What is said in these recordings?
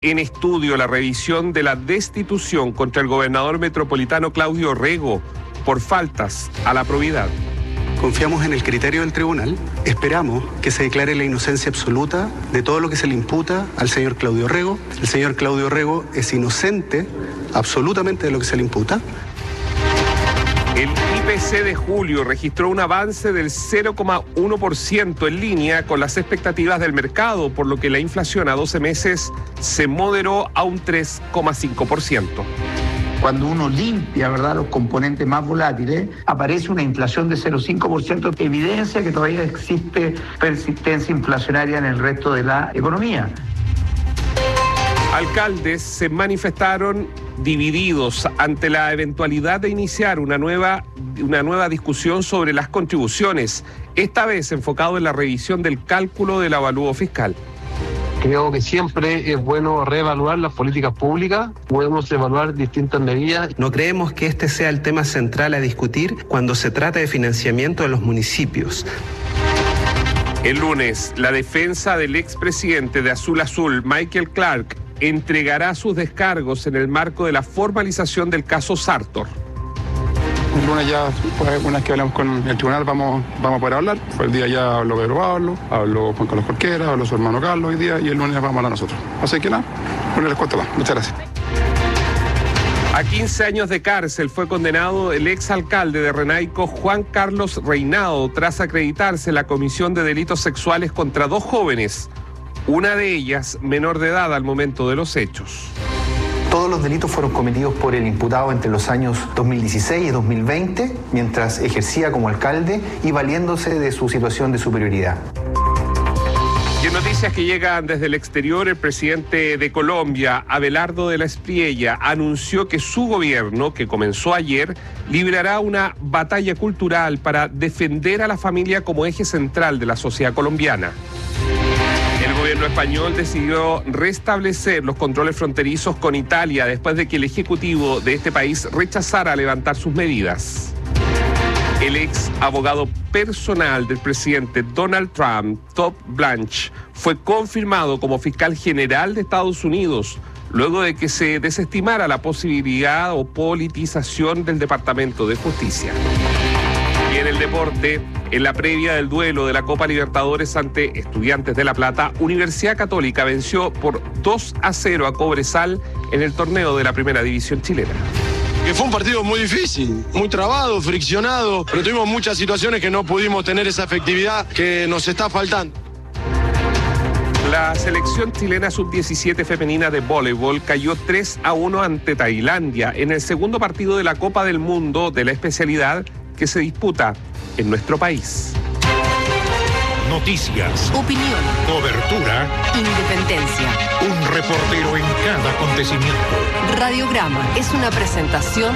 en estudio la revisión de la destitución contra el gobernador metropolitano Claudio Rego por faltas a la probidad. Confiamos en el criterio del tribunal, esperamos que se declare la inocencia absoluta de todo lo que se le imputa al señor Claudio Rego. El señor Claudio Rego es inocente absolutamente de lo que se le imputa. El IPC de julio registró un avance del 0,1% en línea con las expectativas del mercado, por lo que la inflación a 12 meses se moderó a un 3,5%. Cuando uno limpia, ¿verdad?, los componentes más volátiles, aparece una inflación de 0,5%, que evidencia que todavía existe persistencia inflacionaria en el resto de la economía. Alcaldes se manifestaron divididos ante la eventualidad de iniciar una nueva discusión sobre las contribuciones, esta vez enfocado en la revisión del cálculo del avalúo fiscal. Creo que siempre es bueno reevaluar las políticas públicas, podemos evaluar distintas medidas. No creemos que este sea el tema central a discutir cuando se trata de financiamiento de los municipios. El lunes, la defensa del expresidente de Azul Azul, Michael Clark, entregará sus descargos en el marco de la formalización del caso Sartor. El lunes ya, una vez que hablamos con el tribunal, vamos a poder hablar. Fue el día ya habló Pedro Pablo, habló Juan Carlos Jorquera, habló su hermano Carlos hoy día, y el lunes vamos a hablar nosotros. Así que nada, no les cuento más. Muchas gracias. A 15 años de cárcel fue condenado el exalcalde de Renaico, Juan Carlos Reinado, tras acreditarse la comisión de delitos sexuales contra 2 jóvenes, una de ellas menor de edad al momento de los hechos. Todos los delitos fueron cometidos por el imputado entre los años 2016 y 2020, mientras ejercía como alcalde y valiéndose de su situación de superioridad. Y en noticias que llegan desde el exterior, el presidente de Colombia, Abelardo de la Espriella, anunció que su gobierno, que comenzó ayer, librará una batalla cultural para defender a la familia como eje central de la sociedad colombiana. El gobierno español decidió restablecer los controles fronterizos con Italia después de que el ejecutivo de este país rechazara levantar sus medidas. El ex abogado personal del presidente Donald Trump, Todd Blanche, fue confirmado como fiscal general de Estados Unidos, luego de que se desestimara la posibilidad o politización del Departamento de Justicia. Y en el deporte, en la previa del duelo de la Copa Libertadores ante Estudiantes de La Plata, Universidad Católica venció por 2-0 a Cobresal en el torneo de la Primera División chilena. Que fue un partido muy difícil, muy trabado, friccionado, pero tuvimos muchas situaciones que no pudimos tener esa efectividad que nos está faltando. La selección chilena sub-17 femenina de voleibol cayó 3-1 ante Tailandia en el segundo partido de la Copa del Mundo de la especialidad que se disputa en nuestro país. Noticias, opinión, cobertura, independencia. Un reportero en cada acontecimiento. Radiograma es una presentación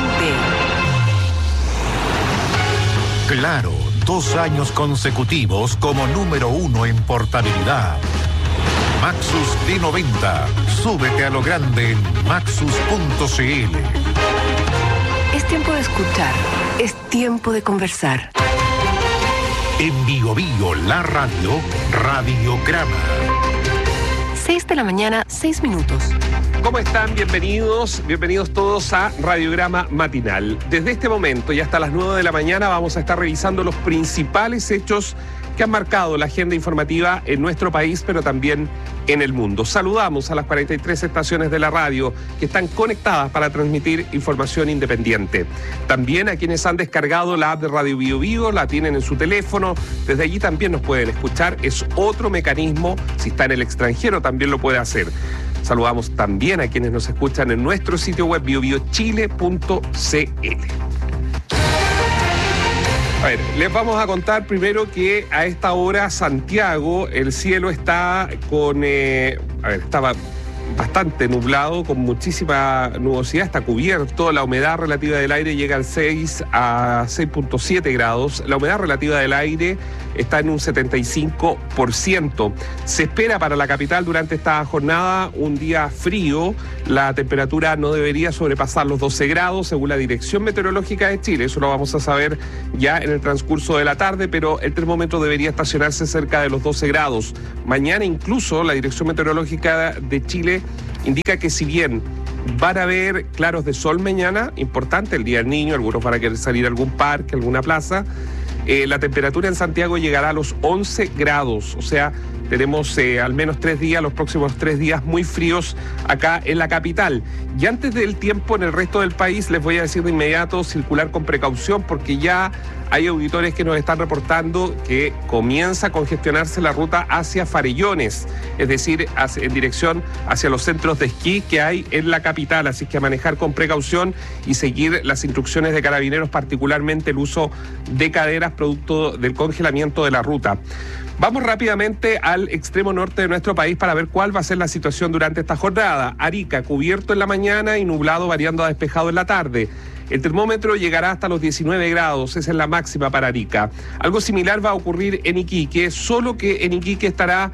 de Claro, 2 años consecutivos como número 1 en portabilidad. Maxus D90. Súbete a lo grande en maxus.cl. Es tiempo de escuchar, es tiempo de conversar. En Bio Bio, la radio, Radiograma. 6 de la mañana, 6 minutos. ¿Cómo están? Bienvenidos todos a Radiograma Matinal. Desde este momento y hasta las 9 de la mañana vamos a estar revisando los principales hechos que han marcado la agenda informativa en nuestro país, pero también en el mundo. Saludamos a las 43 estaciones de la radio que están conectadas para transmitir información independiente. También a quienes han descargado la app de Radio Bio Bio, la tienen en su teléfono. Desde allí también nos pueden escuchar. Es otro mecanismo. Si está en el extranjero también lo puede hacer. Saludamos también a quienes nos escuchan en nuestro sitio web biobiochile.cl. A ver, les vamos a contar primero que a esta hora Santiago, el cielo está estaba bastante nublado, con muchísima nubosidad, está cubierto, la humedad relativa del aire llega al 6 a 6.7 grados, la humedad relativa del aire está en un 75%. Se espera para la capital durante esta jornada un día frío, la temperatura no debería sobrepasar los 12 grados según la Dirección Meteorológica de Chile, eso lo vamos a saber ya en el transcurso de la tarde, pero el termómetro debería estacionarse cerca de los 12 grados. Mañana incluso la Dirección Meteorológica de Chile indica que si bien van a haber claros de sol mañana, importante el Día del Niño, algunos van a querer salir a algún parque, alguna plaza, la temperatura en Santiago llegará a los 11 grados, o sea, tenemos al menos 3 días, los próximos 3 días muy fríos acá en la capital. Y antes del tiempo en el resto del país, les voy a decir de inmediato circular con precaución, porque ya hay auditores que nos están reportando que comienza a congestionarse la ruta hacia Farellones, es decir, en dirección hacia los centros de esquí que hay en la capital. Así que a manejar con precaución y seguir las instrucciones de Carabineros, particularmente el uso de caderas producto del congelamiento de la ruta. Vamos rápidamente al extremo norte de nuestro país para ver cuál va a ser la situación durante esta jornada. Arica, cubierto en la mañana y nublado variando a despejado en la tarde. El termómetro llegará hasta los 19 grados, esa es la máxima para Arica. Algo similar va a ocurrir en Iquique, solo que en Iquique estará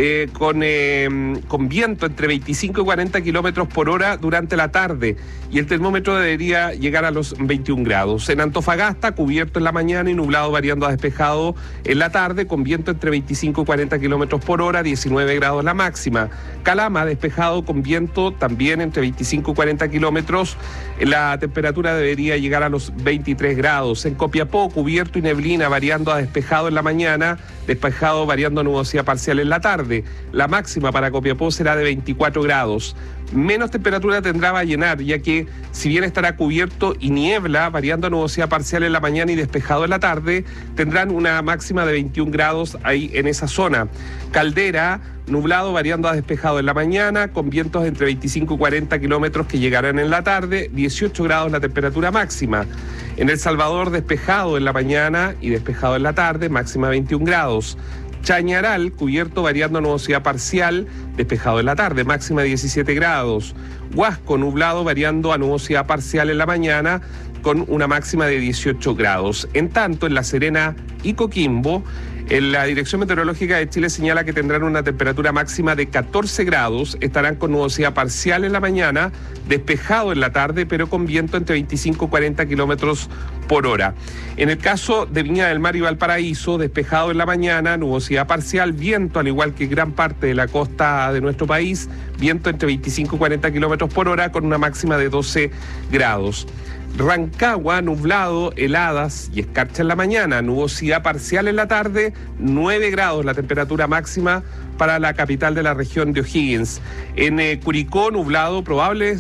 con viento entre 25 y 40 kilómetros por hora durante la tarde, y el termómetro debería llegar a los 21 grados. En Antofagasta, cubierto en la mañana y nublado variando a despejado en la tarde, con viento entre 25 y 40 kilómetros por hora, 19 grados la máxima. Calama, despejado con viento también entre 25 y 40 kilómetros, la temperatura debería llegar a los 23 grados. En Copiapó, cubierto y neblina variando a despejado en la mañana, despejado variando a nubosidad parcial en la tarde. La máxima para Copiapó será de 24 grados. Menos temperatura tendrá Vallenar, ya que si bien estará cubierto y niebla, variando a nubosidad parcial en la mañana y despejado en la tarde, tendrán una máxima de 21 grados ahí en esa zona. Caldera, nublado variando a despejado en la mañana, con vientos entre 25 y 40 kilómetros que llegarán en la tarde, 18 grados la temperatura máxima. En El Salvador, despejado en la mañana y despejado en la tarde, máxima 21 grados. Chañaral, cubierto variando a nubosidad parcial, despejado en la tarde, máxima 17 grados. Huasco, nublado variando a nubosidad parcial en la mañana, con una máxima de 18 grados. En tanto, en La Serena y Coquimbo, la Dirección Meteorológica de Chile señala que tendrán una temperatura máxima de 14 grados, estarán con nubosidad parcial en la mañana, despejado en la tarde, pero con viento entre 25 y 40 kilómetros por hora. En el caso de Viña del Mar y Valparaíso, despejado en la mañana, nubosidad parcial, viento al igual que gran parte de la costa de nuestro país, viento entre 25 y 40 kilómetros por hora, con una máxima de 12 grados. Rancagua, nublado, heladas y escarcha en la mañana, nubosidad parcial en la tarde, 9 grados la temperatura máxima para la capital de la región de O'Higgins. En Curicó, nublado, probable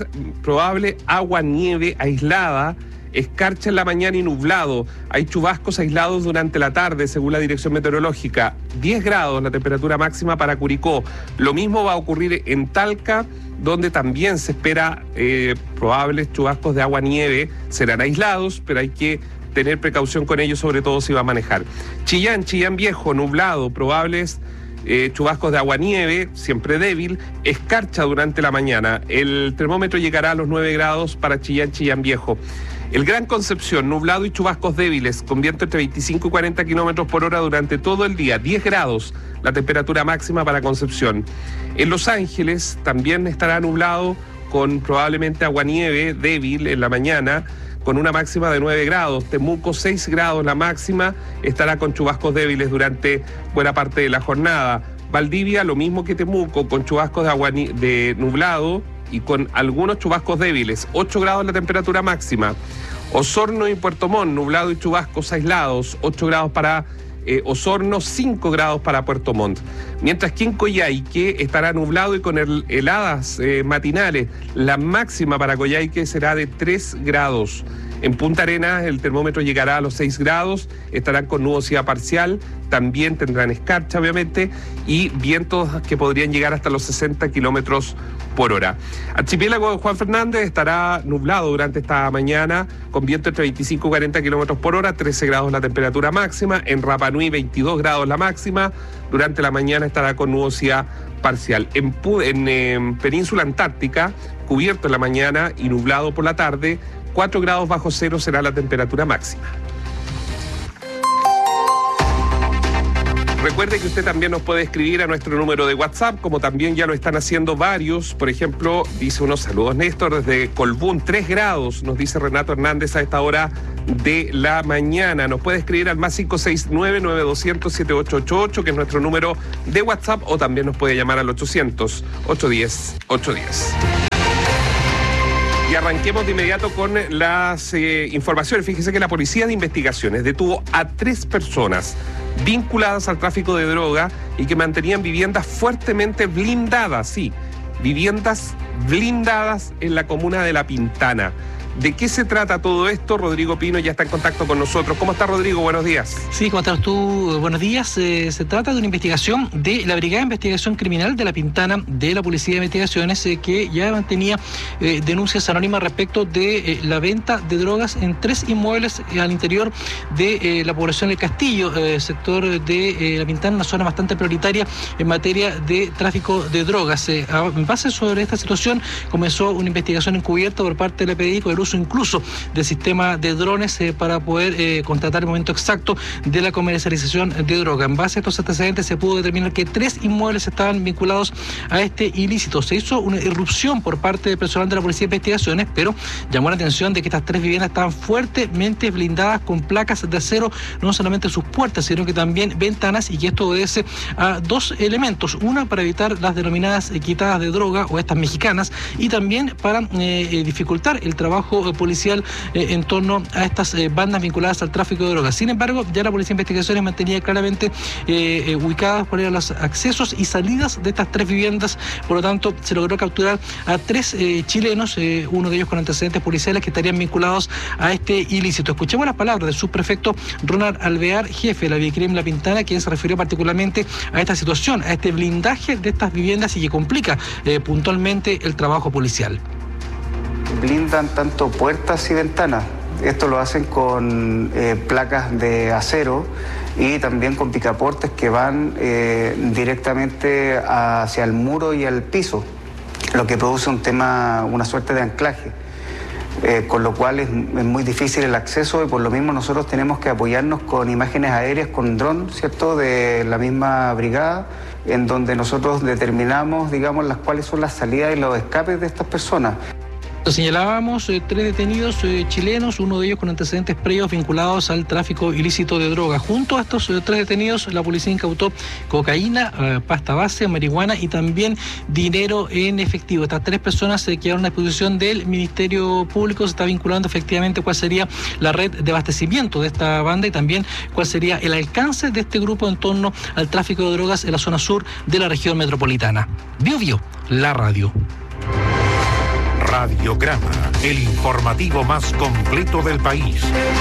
agua, nieve aislada, escarcha en la mañana y nublado. Hay chubascos aislados durante la tarde, según la Dirección Meteorológica. 10 grados la temperatura máxima para Curicó. Lo mismo va a ocurrir en Talca, donde también se espera probables chubascos de agua-nieve. Serán aislados, pero hay que tener precaución con ellos, sobre todo si va a manejar. Chillán Viejo, nublado, probables chubascos de agua-nieve, siempre débil, escarcha durante la mañana. El termómetro llegará a los 9 grados para Chillán Viejo. El Gran Concepción, nublado y chubascos débiles, con viento entre 25 y 40 kilómetros por hora durante todo el día, 10 grados la temperatura máxima para Concepción. En Los Ángeles también estará nublado, con probablemente aguanieve débil en la mañana, con una máxima de 9 grados. Temuco, 6 grados la máxima, estará con chubascos débiles durante buena parte de la jornada. Valdivia, lo mismo que Temuco, con chubascos de nublado y con algunos chubascos débiles, 8 grados la temperatura máxima. Osorno y Puerto Montt, nublado y chubascos aislados, 8 grados para Osorno, 5 grados para Puerto Montt. Mientras que en Coyhaique estará nublado y con heladas matinales. La máxima para Coyhaique será de 3 grados. En Punta Arenas el termómetro llegará a los 6 grados, estarán con nubosidad parcial, también tendrán escarcha obviamente, y vientos que podrían llegar hasta los 60 kilómetros por hora. Archipiélago de Juan Fernández estará nublado durante esta mañana, con viento entre 25 y 40 kilómetros por hora, 13 grados la temperatura máxima. En Rapa Nui, 22 grados la máxima, durante la mañana estará con nubosidad parcial. En Península Antártica, cubierto en la mañana y nublado por la tarde, 4 grados bajo cero será la temperatura máxima. Recuerde que usted también nos puede escribir a nuestro número de WhatsApp, como también ya lo están haciendo varios. Por ejemplo, dice unos saludos Néstor desde Colbún, 3 grados, nos dice Renato Hernández a esta hora de la mañana. Nos puede escribir al más 569-9200-7888, que es nuestro número de WhatsApp, o también nos puede llamar al 800-810-810. Y arranquemos de inmediato con las informaciones. Fíjese que la Policía de Investigaciones detuvo a 3 personas vinculadas al tráfico de droga y que mantenían viviendas fuertemente blindadas, sí, viviendas blindadas en la comuna de La Pintana. ¿De qué se trata todo esto? Rodrigo Pino ya está en contacto con nosotros. ¿Cómo está, Rodrigo? Buenos días. Sí, ¿cómo estás tú? Buenos días. Se trata de una investigación de la Brigada de Investigación Criminal de La Pintana, de la Policía de Investigaciones, que ya mantenía denuncias anónimas respecto de la venta de drogas en 3 inmuebles al interior de la población del Castillo, sector de La Pintana, una zona bastante prioritaria en materia de tráfico de drogas. En base sobre esta situación, comenzó una investigación encubierta por parte de la PDI con el uso incluso de sistemas de drones para poder constatar el momento exacto de la comercialización de droga. En base a estos antecedentes se pudo determinar que 3 inmuebles estaban vinculados a este ilícito. Se hizo una irrupción por parte del personal de la Policía de Investigaciones, pero llamó la atención de que estas 3 viviendas estaban fuertemente blindadas con placas de acero, no solamente sus puertas, sino que también ventanas, y que esto obedece a 2 elementos. Una, para evitar las denominadas quitadas de droga, o estas mexicanas, y también para dificultar el trabajo policial en torno a estas bandas vinculadas al tráfico de drogas. Sin embargo, ya la Policía de Investigaciones mantenía claramente ubicadas por los accesos y salidas de estas 3 viviendas. Por lo tanto, se logró capturar a 3 chilenos, uno de ellos con antecedentes policiales, que estarían vinculados a este ilícito. Escuchemos las palabras del subprefecto Ronald Alvear, jefe de la Vicrim La Pintana, quien se refirió particularmente a esta situación, a este blindaje de estas viviendas y que complica puntualmente el trabajo policial. Blindan tanto puertas y ventanas. Esto lo hacen con placas de acero y también con picaportes que van directamente hacia el muro y al piso, lo que produce una suerte de anclaje, con lo cual es muy difícil el acceso, y por lo mismo nosotros tenemos que apoyarnos con imágenes aéreas, con dron, ¿cierto?, de la misma brigada, en donde nosotros determinamos, digamos, cuáles son las salidas y los escapes de estas personas. Señalábamos 3 detenidos chilenos, uno de ellos con antecedentes previos vinculados al tráfico ilícito de drogas. Junto a estos 3 detenidos, la policía incautó cocaína, pasta base, marihuana y también dinero en efectivo. Estas 3 personas se quedaron a disposición del Ministerio Público. Se está vinculando efectivamente cuál sería la red de abastecimiento de esta banda y también cuál sería el alcance de este grupo en torno al tráfico de drogas en la zona sur de la región metropolitana. Bio, la radio. Radiograma, el informativo más completo del país.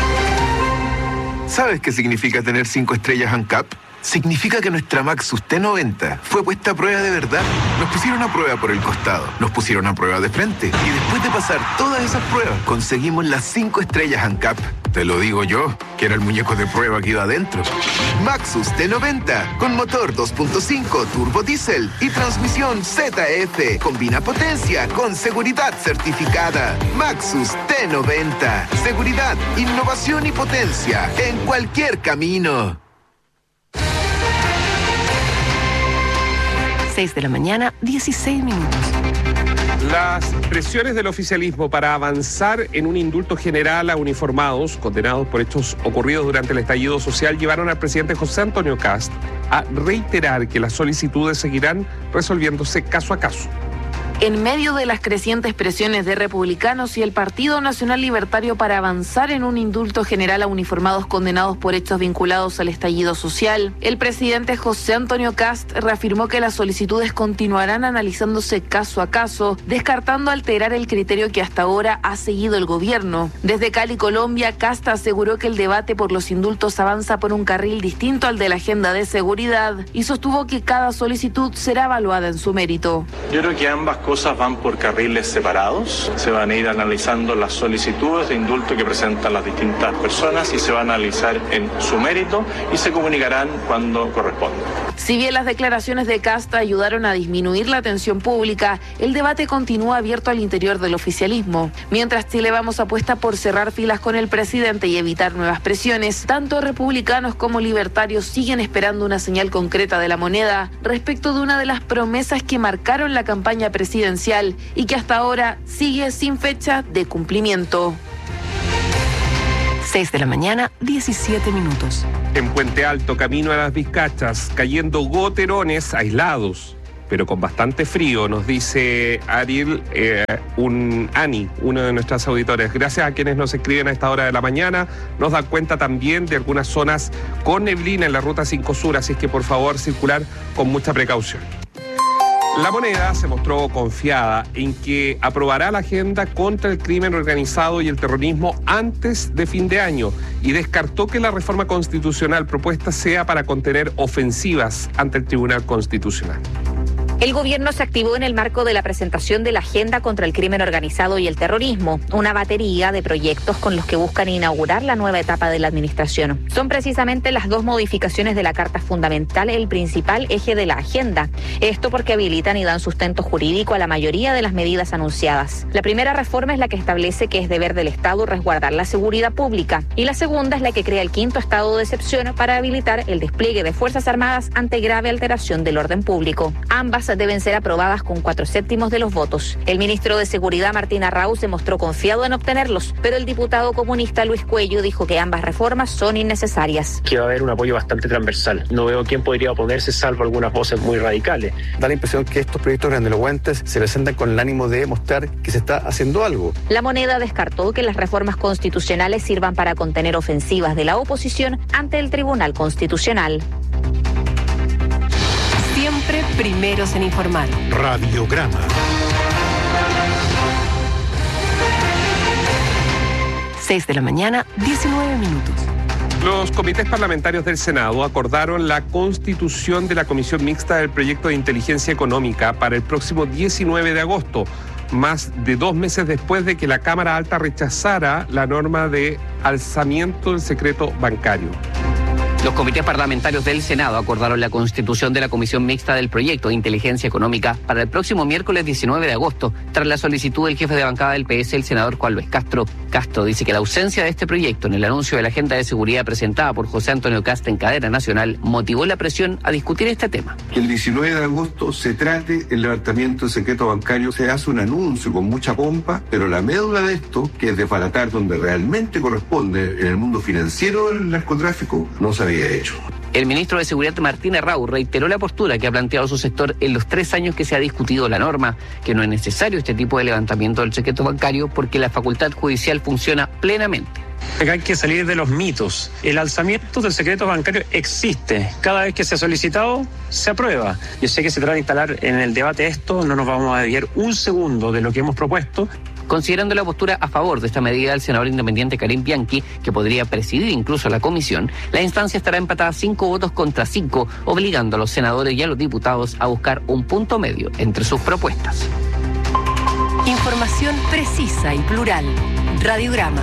¿Sabes qué significa tener 5 estrellas ANCAP? Significa que nuestra Maxus T90 fue puesta a prueba de verdad. Nos pusieron a prueba por el costado, nos pusieron a prueba de frente, y después de pasar todas esas pruebas, conseguimos las 5 estrellas ANCAP. Te lo digo yo, que era el muñeco de prueba que iba adentro. Maxus T90, con motor 2.5 turbo diésel y transmisión ZF. Combina potencia con seguridad certificada. Maxus T90, seguridad, innovación y potencia en cualquier camino. 6 de la mañana, 16 minutos. Las presiones del oficialismo para avanzar en un indulto general a uniformados condenados por hechos ocurridos durante el estallido social llevaron al presidente José Antonio Kast a reiterar que las solicitudes seguirán resolviéndose caso a caso. En medio de las crecientes presiones de republicanos y el Partido Nacional Libertario para avanzar en un indulto general a uniformados condenados por hechos vinculados al estallido social, el presidente José Antonio Kast reafirmó que las solicitudes continuarán analizándose caso a caso, descartando alterar el criterio que hasta ahora ha seguido el gobierno. Desde Cali, Colombia, Kast aseguró que el debate por los indultos avanza por un carril distinto al de la agenda de seguridad y sostuvo que cada solicitud será evaluada en su mérito. Yo creo que ambas cosas van por carriles separados. Se van a ir analizando las solicitudes de indulto que presentan las distintas personas y se van a analizar en su mérito y se comunicarán cuando corresponda. Si bien las declaraciones de Kast ayudaron a disminuir la tensión pública, el debate continúa abierto al interior del oficialismo. Mientras Chile Vamos apuesta por cerrar filas con el presidente y evitar nuevas presiones, tanto republicanos como libertarios siguen esperando una señal concreta de la moneda respecto de una de las promesas que marcaron la campaña presidencial y que hasta ahora sigue sin fecha de cumplimiento. 6 de la mañana, 17 minutos. En Puente Alto, camino a Las Vizcachas, cayendo goterones aislados, pero con bastante frío, nos dice Ariel, Ani, uno de nuestras auditores. Gracias a quienes nos escriben a esta hora de la mañana. Nos dan cuenta también de algunas zonas con neblina en la ruta 5 Sur, así es que por favor circular con mucha precaución. La Moneda se mostró confiada en que aprobará la agenda contra el crimen organizado y el terrorismo antes de fin de año y descartó que la reforma constitucional propuesta sea para contener ofensivas ante el Tribunal Constitucional. El gobierno se activó en el marco de la presentación de la Agenda contra el Crimen Organizado y el Terrorismo, una batería de proyectos con los que buscan inaugurar la nueva etapa de la administración. Son precisamente las dos modificaciones de la Carta Fundamental el principal eje de la agenda. Esto porque habilitan y dan sustento jurídico a la mayoría de las medidas anunciadas. La primera reforma es la que establece que es deber del Estado resguardar la seguridad pública y la segunda es la que crea el quinto estado de excepción para habilitar el despliegue de Fuerzas Armadas ante grave alteración del orden público. Ambas deben ser aprobadas con 4/7 de los votos. El ministro de Seguridad, Martín Arrau, se mostró confiado en obtenerlos, pero el diputado comunista Luis Cuello dijo que ambas reformas son innecesarias. Que va a haber un apoyo bastante transversal. No veo quién podría oponerse, salvo algunas voces muy radicales. Da la impresión que estos proyectos grandilocuentes se presentan con el ánimo de mostrar que se está haciendo algo. La Moneda descartó que las reformas constitucionales sirvan para contener ofensivas de la oposición ante el Tribunal Constitucional. Siempre primeros en informar. Radiograma. Seis de la mañana, 19 minutos. Los comités parlamentarios del Senado acordaron la constitución de la Comisión Mixta del Proyecto de Inteligencia Económica para el próximo 19 de agosto, más de 2 meses después de que la Cámara Alta rechazara la norma de alzamiento del secreto bancario. Los comités parlamentarios del Senado acordaron la constitución de la Comisión Mixta del Proyecto de Inteligencia Económica para el próximo miércoles 19 de agosto, tras la solicitud del jefe de bancada del PS, el senador Juan Luis Castro. Castro dice que la ausencia de este proyecto en el anuncio de la agenda de seguridad presentada por José Antonio Kast en cadena nacional motivó la presión a discutir este tema. Que el 19 de agosto se trate el levantamiento del secreto bancario, se hace un anuncio con mucha pompa, pero la médula de esto, que es desbaratar donde realmente corresponde en el mundo financiero del narcotráfico, no se había hecho. El ministro de Seguridad, Martín Arrau, reiteró la postura que ha planteado su sector en los 3 años que se ha discutido la norma, que no es necesario este tipo de levantamiento del secreto bancario porque la facultad judicial funciona plenamente. Acá hay que salir de los mitos. El alzamiento del secreto bancario existe. Cada vez que se ha solicitado, se aprueba. Yo sé que se trata de instalar en el debate esto, no nos vamos a desviar un segundo de lo que hemos propuesto. Considerando la postura a favor de esta medida del senador independiente Karim Bianchi, que podría presidir incluso la comisión, la instancia estará empatada 5 votos contra 5, obligando a los senadores y a los diputados a buscar un punto medio entre sus propuestas. Información precisa y plural. Radiograma.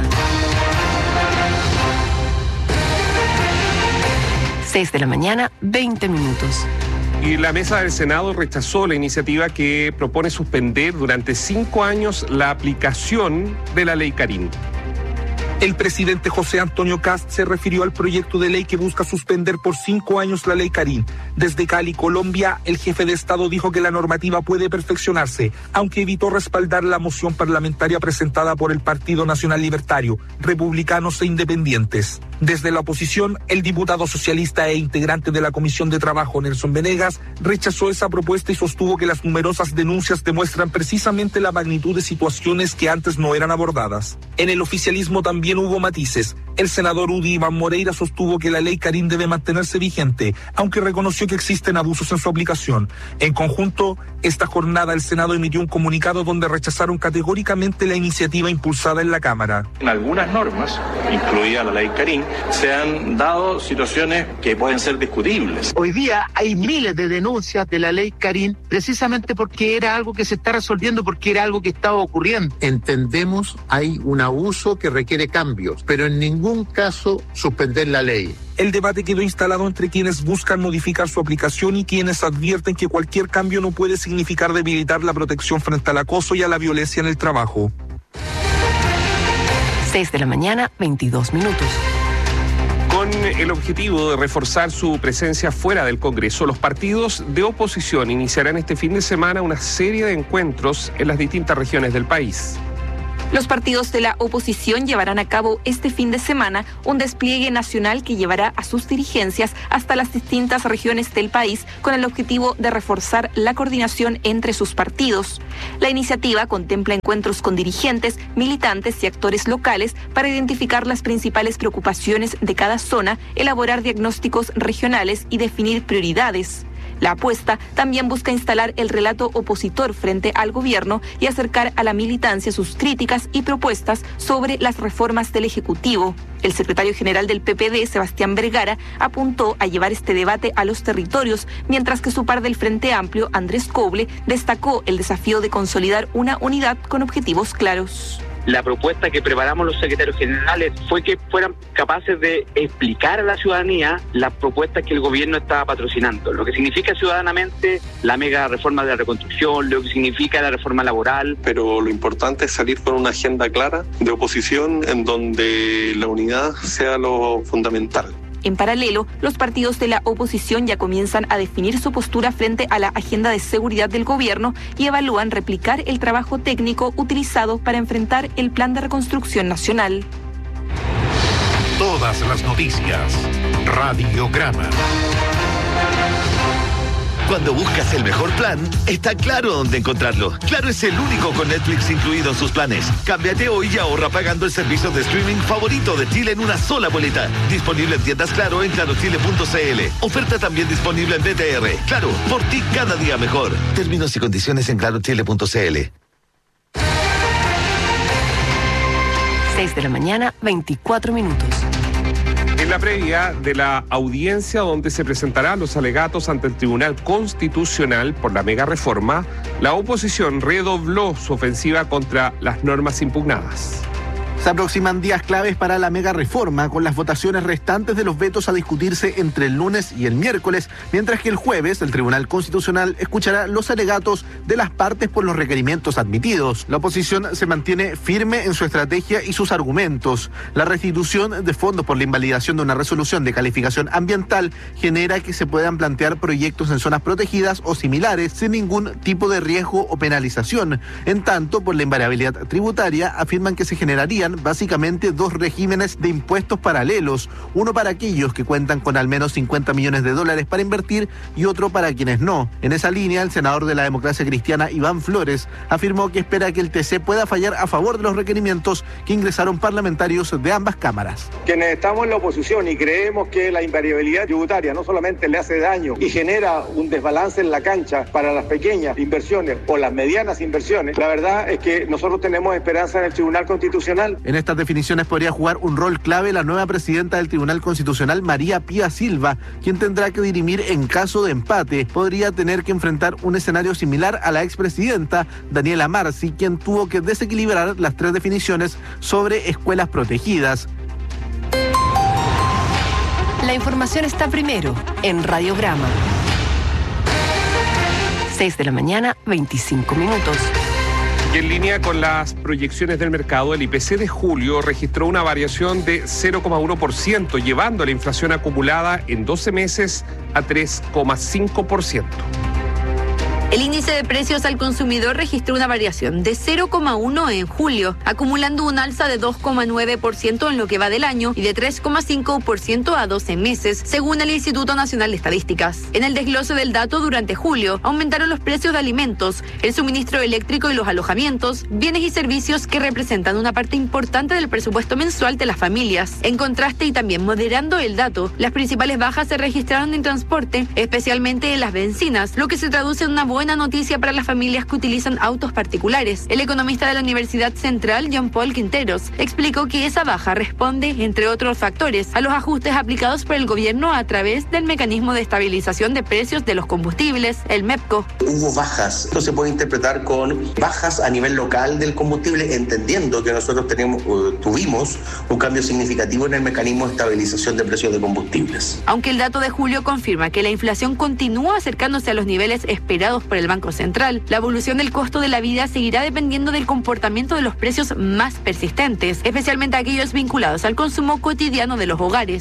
6 de la mañana, 20 minutos. Y la mesa del Senado rechazó la iniciativa que propone suspender durante 5 años la aplicación de la ley Karim. El presidente José Antonio Kast se refirió al proyecto de ley que busca suspender por 5 años la ley Karim. Desde Cali, Colombia, el jefe de Estado dijo que la normativa puede perfeccionarse, aunque evitó respaldar la moción parlamentaria presentada por el Partido Nacional Libertario, Republicanos e Independientes. Desde la oposición, el diputado socialista e integrante de la Comisión de Trabajo, Nelson Venegas, rechazó esa propuesta y sostuvo que las numerosas denuncias demuestran precisamente la magnitud de situaciones que antes no eran abordadas. En el oficialismo también hubo matices. El senador Udi Iván Moreira sostuvo que la ley Karim debe mantenerse vigente, aunque reconoció que existen abusos en su aplicación. En conjunto, esta jornada el Senado emitió un comunicado donde rechazaron categóricamente la iniciativa impulsada en la Cámara. En algunas normas, incluida la ley Karim, se han dado situaciones que pueden ser discutibles. Hoy día hay miles de denuncias de la ley Karim precisamente porque era algo que se está resolviendo, porque era algo que estaba ocurriendo. Entendemos, hay un abuso que requiere cambios, pero en ningún ningún caso suspender la ley. El debate quedó instalado entre quienes buscan modificar su aplicación y quienes advierten que cualquier cambio no puede significar debilitar la protección frente al acoso y a la violencia en el trabajo. 6 de la mañana, 22 minutos. Con el objetivo de reforzar su presencia fuera del Congreso, los partidos de oposición iniciarán este fin de semana una serie de encuentros en las distintas regiones del país. Los partidos de la oposición llevarán a cabo este fin de semana un despliegue nacional que llevará a sus dirigencias hasta las distintas regiones del país con el objetivo de reforzar la coordinación entre sus partidos. La iniciativa contempla encuentros con dirigentes, militantes y actores locales para identificar las principales preocupaciones de cada zona, elaborar diagnósticos regionales y definir prioridades. La apuesta también busca instalar el relato opositor frente al gobierno y acercar a la militancia sus críticas y propuestas sobre las reformas del Ejecutivo. El secretario general del PPD, Sebastián Vergara, apuntó a llevar este debate a los territorios, mientras que su par del Frente Amplio, Andrés Coble, destacó el desafío de consolidar una unidad con objetivos claros. La propuesta que preparamos los secretarios generales fue que fueran capaces de explicar a la ciudadanía las propuestas que el gobierno estaba patrocinando, lo que significa ciudadanamente la mega reforma de la reconstrucción, lo que significa la reforma laboral. Pero lo importante es salir con una agenda clara de oposición en donde la unidad sea lo fundamental. En paralelo, los partidos de la oposición ya comienzan a definir su postura frente a la agenda de seguridad del gobierno y evalúan replicar el trabajo técnico utilizado para enfrentar el Plan de Reconstrucción Nacional. Todas las noticias. Radiograma. Cuando buscas el mejor plan, está Claro dónde encontrarlo. Claro es el único con Netflix incluido en sus planes. Cámbiate hoy y ahorra pagando el servicio de streaming favorito de Chile en una sola boleta. Disponible en tiendas Claro en clarochile.cl. Oferta también disponible en BTR. Claro, por ti cada día mejor. Términos y condiciones en clarochile.cl. 6 de la mañana, 24 minutos. En la previa de la audiencia donde se presentarán los alegatos ante el Tribunal Constitucional por la mega reforma, la oposición redobló su ofensiva contra las normas impugnadas. Se aproximan días claves para la mega reforma, con las votaciones restantes de los vetos a discutirse entre el lunes y el miércoles, mientras que el jueves el Tribunal Constitucional escuchará los alegatos de las partes por los requerimientos admitidos. La oposición se mantiene firme en su estrategia y sus argumentos. La restitución de fondos por la invalidación de una resolución de calificación ambiental genera que se puedan plantear proyectos en zonas protegidas o similares sin ningún tipo de riesgo o penalización. En tanto, por la invariabilidad tributaria, afirman que se generarían básicamente dos regímenes de impuestos paralelos, uno para aquellos que cuentan con al menos $50 millones para invertir y otro para quienes no. En esa línea, el senador de la Democracia Cristiana, Iván Flores, afirmó que espera que el TC pueda fallar a favor de los requerimientos que ingresaron parlamentarios de ambas cámaras. Quienes estamos en la oposición y creemos que la invariabilidad tributaria no solamente le hace daño y genera un desbalance en la cancha para las pequeñas inversiones o las medianas inversiones, la verdad es que nosotros tenemos esperanza en el Tribunal Constitucional. En estas definiciones podría jugar un rol clave la nueva presidenta del Tribunal Constitucional, María Pía Silva, quien tendrá que dirimir en caso de empate. Podría tener que enfrentar un escenario similar a la expresidenta Daniela Marci, quien tuvo que desequilibrar las tres definiciones sobre escuelas protegidas. La información está primero en Radiograma. 6 de la mañana, 25 minutos. Y en línea con las proyecciones del mercado, el IPC de julio registró una variación de 0,1%, llevando la inflación acumulada en 12 meses a 3,5%. El índice de precios al consumidor registró una variación de 0,1 en julio, acumulando un alza de 2,9% en lo que va del año y de 3,5% a 12 meses, según el Instituto Nacional de Estadísticas. En el desglose del dato, durante julio, aumentaron los precios de alimentos, el suministro eléctrico y los alojamientos, bienes y servicios que representan una parte importante del presupuesto mensual de las familias. En contraste, y también moderando el dato, las principales bajas se registraron en transporte, especialmente en las bencinas, lo que se traduce en una buena buena noticia para las familias que utilizan autos particulares. El economista de la Universidad Central, John Paul Quinteros, explicó que esa baja responde, entre otros factores, a los ajustes aplicados por el gobierno a través del mecanismo de estabilización de precios de los combustibles, el MEPCO. Hubo bajas. Esto se puede interpretar con bajas a nivel local del combustible, entendiendo que nosotros tuvimos un cambio significativo en el mecanismo de estabilización de precios de combustibles. Aunque el dato de julio confirma que la inflación continúa acercándose a los niveles esperados por el Banco Central, la evolución del costo de la vida seguirá dependiendo del comportamiento de los precios más persistentes, especialmente aquellos vinculados al consumo cotidiano de los hogares.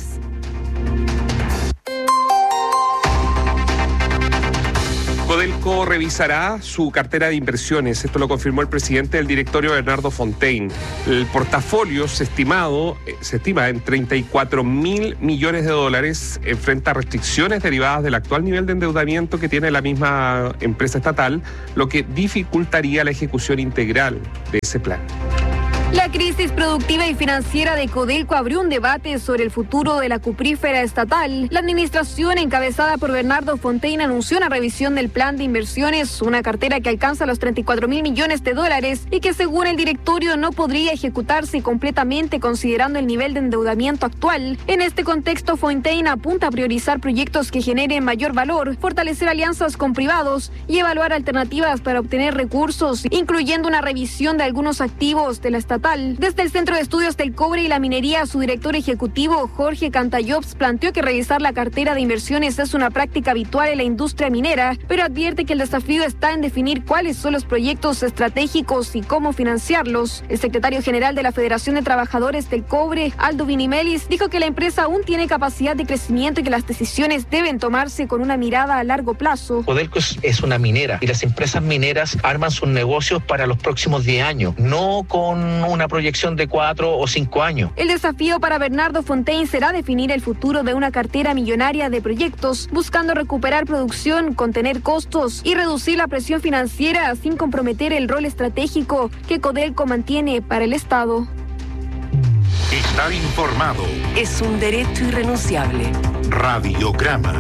Codelco revisará su cartera de inversiones. Esto lo confirmó el presidente del directorio, Bernardo Fontaine. El portafolio se estima en 34.000 millones de dólares. Enfrenta restricciones derivadas del actual nivel de endeudamiento que tiene la misma empresa estatal, lo que dificultaría la ejecución integral de ese plan. La crisis productiva y financiera de Codelco abrió un debate sobre el futuro de la cuprífera estatal. La administración, encabezada por Bernardo Fontaine, anunció una revisión del plan de inversiones, una cartera que alcanza los 34.000 millones de dólares y que, según el directorio, no podría ejecutarse completamente considerando el nivel de endeudamiento actual. En este contexto, Fontaine apunta a priorizar proyectos que generen mayor valor, fortalecer alianzas con privados y evaluar alternativas para obtener recursos, incluyendo una revisión de algunos activos de la estatal. Desde el Centro de Estudios del Cobre y la Minería, su director ejecutivo, Jorge Cantallops, planteó que revisar la cartera de inversiones es una práctica habitual en la industria minera, pero advierte que el desafío está en definir cuáles son los proyectos estratégicos y cómo financiarlos. El secretario general de la Federación de Trabajadores del Cobre, Aldo Vinimelis, dijo que la empresa aún tiene capacidad de crecimiento y que las decisiones deben tomarse con una mirada a largo plazo. Codelco es una minera y las empresas mineras arman sus negocios para los próximos 10 años, no con una proyección de 4 o 5 años. El desafío para Bernardo Fontaine será definir el futuro de una cartera millonaria de proyectos, buscando recuperar producción, contener costos y reducir la presión financiera sin comprometer el rol estratégico que Codelco mantiene para el Estado. Estar informado es un derecho irrenunciable. Radiograma.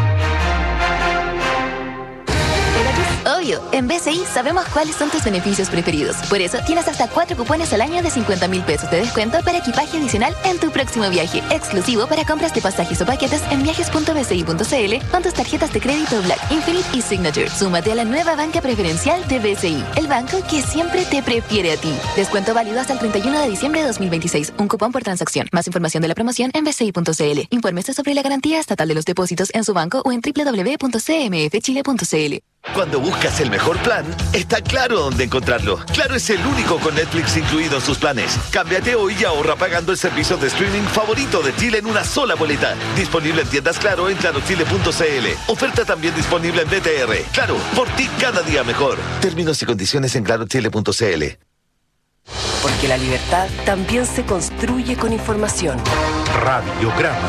Obvio, en BCI sabemos cuáles son tus beneficios preferidos. Por eso tienes hasta 4 cupones al año de 50.000 pesos de descuento para equipaje adicional en tu próximo viaje. Exclusivo para compras de pasajes o paquetes en viajes.bci.cl con tus tarjetas de crédito Black, Infinite y Signature. Súmate a la nueva banca preferencial de BCI, el banco que siempre te prefiere a ti. Descuento válido hasta el 31 de diciembre de 2026. Un cupón por transacción. Más información de la promoción en bci.cl. Infórmese sobre la garantía estatal de los depósitos en su banco o en www.cmfchile.cl. Cuando buscas el mejor plan, está Claro dónde encontrarlo. Claro es el único con Netflix incluido en sus planes. Cámbiate hoy y ahorra pagando el servicio de streaming favorito de Chile en una sola boleta. Disponible en tiendas Claro en clarochile.cl. Oferta también disponible en BTR. Claro, por ti cada día mejor. Términos y condiciones en clarochile.cl. Porque la libertad también se construye con información. Radiograma.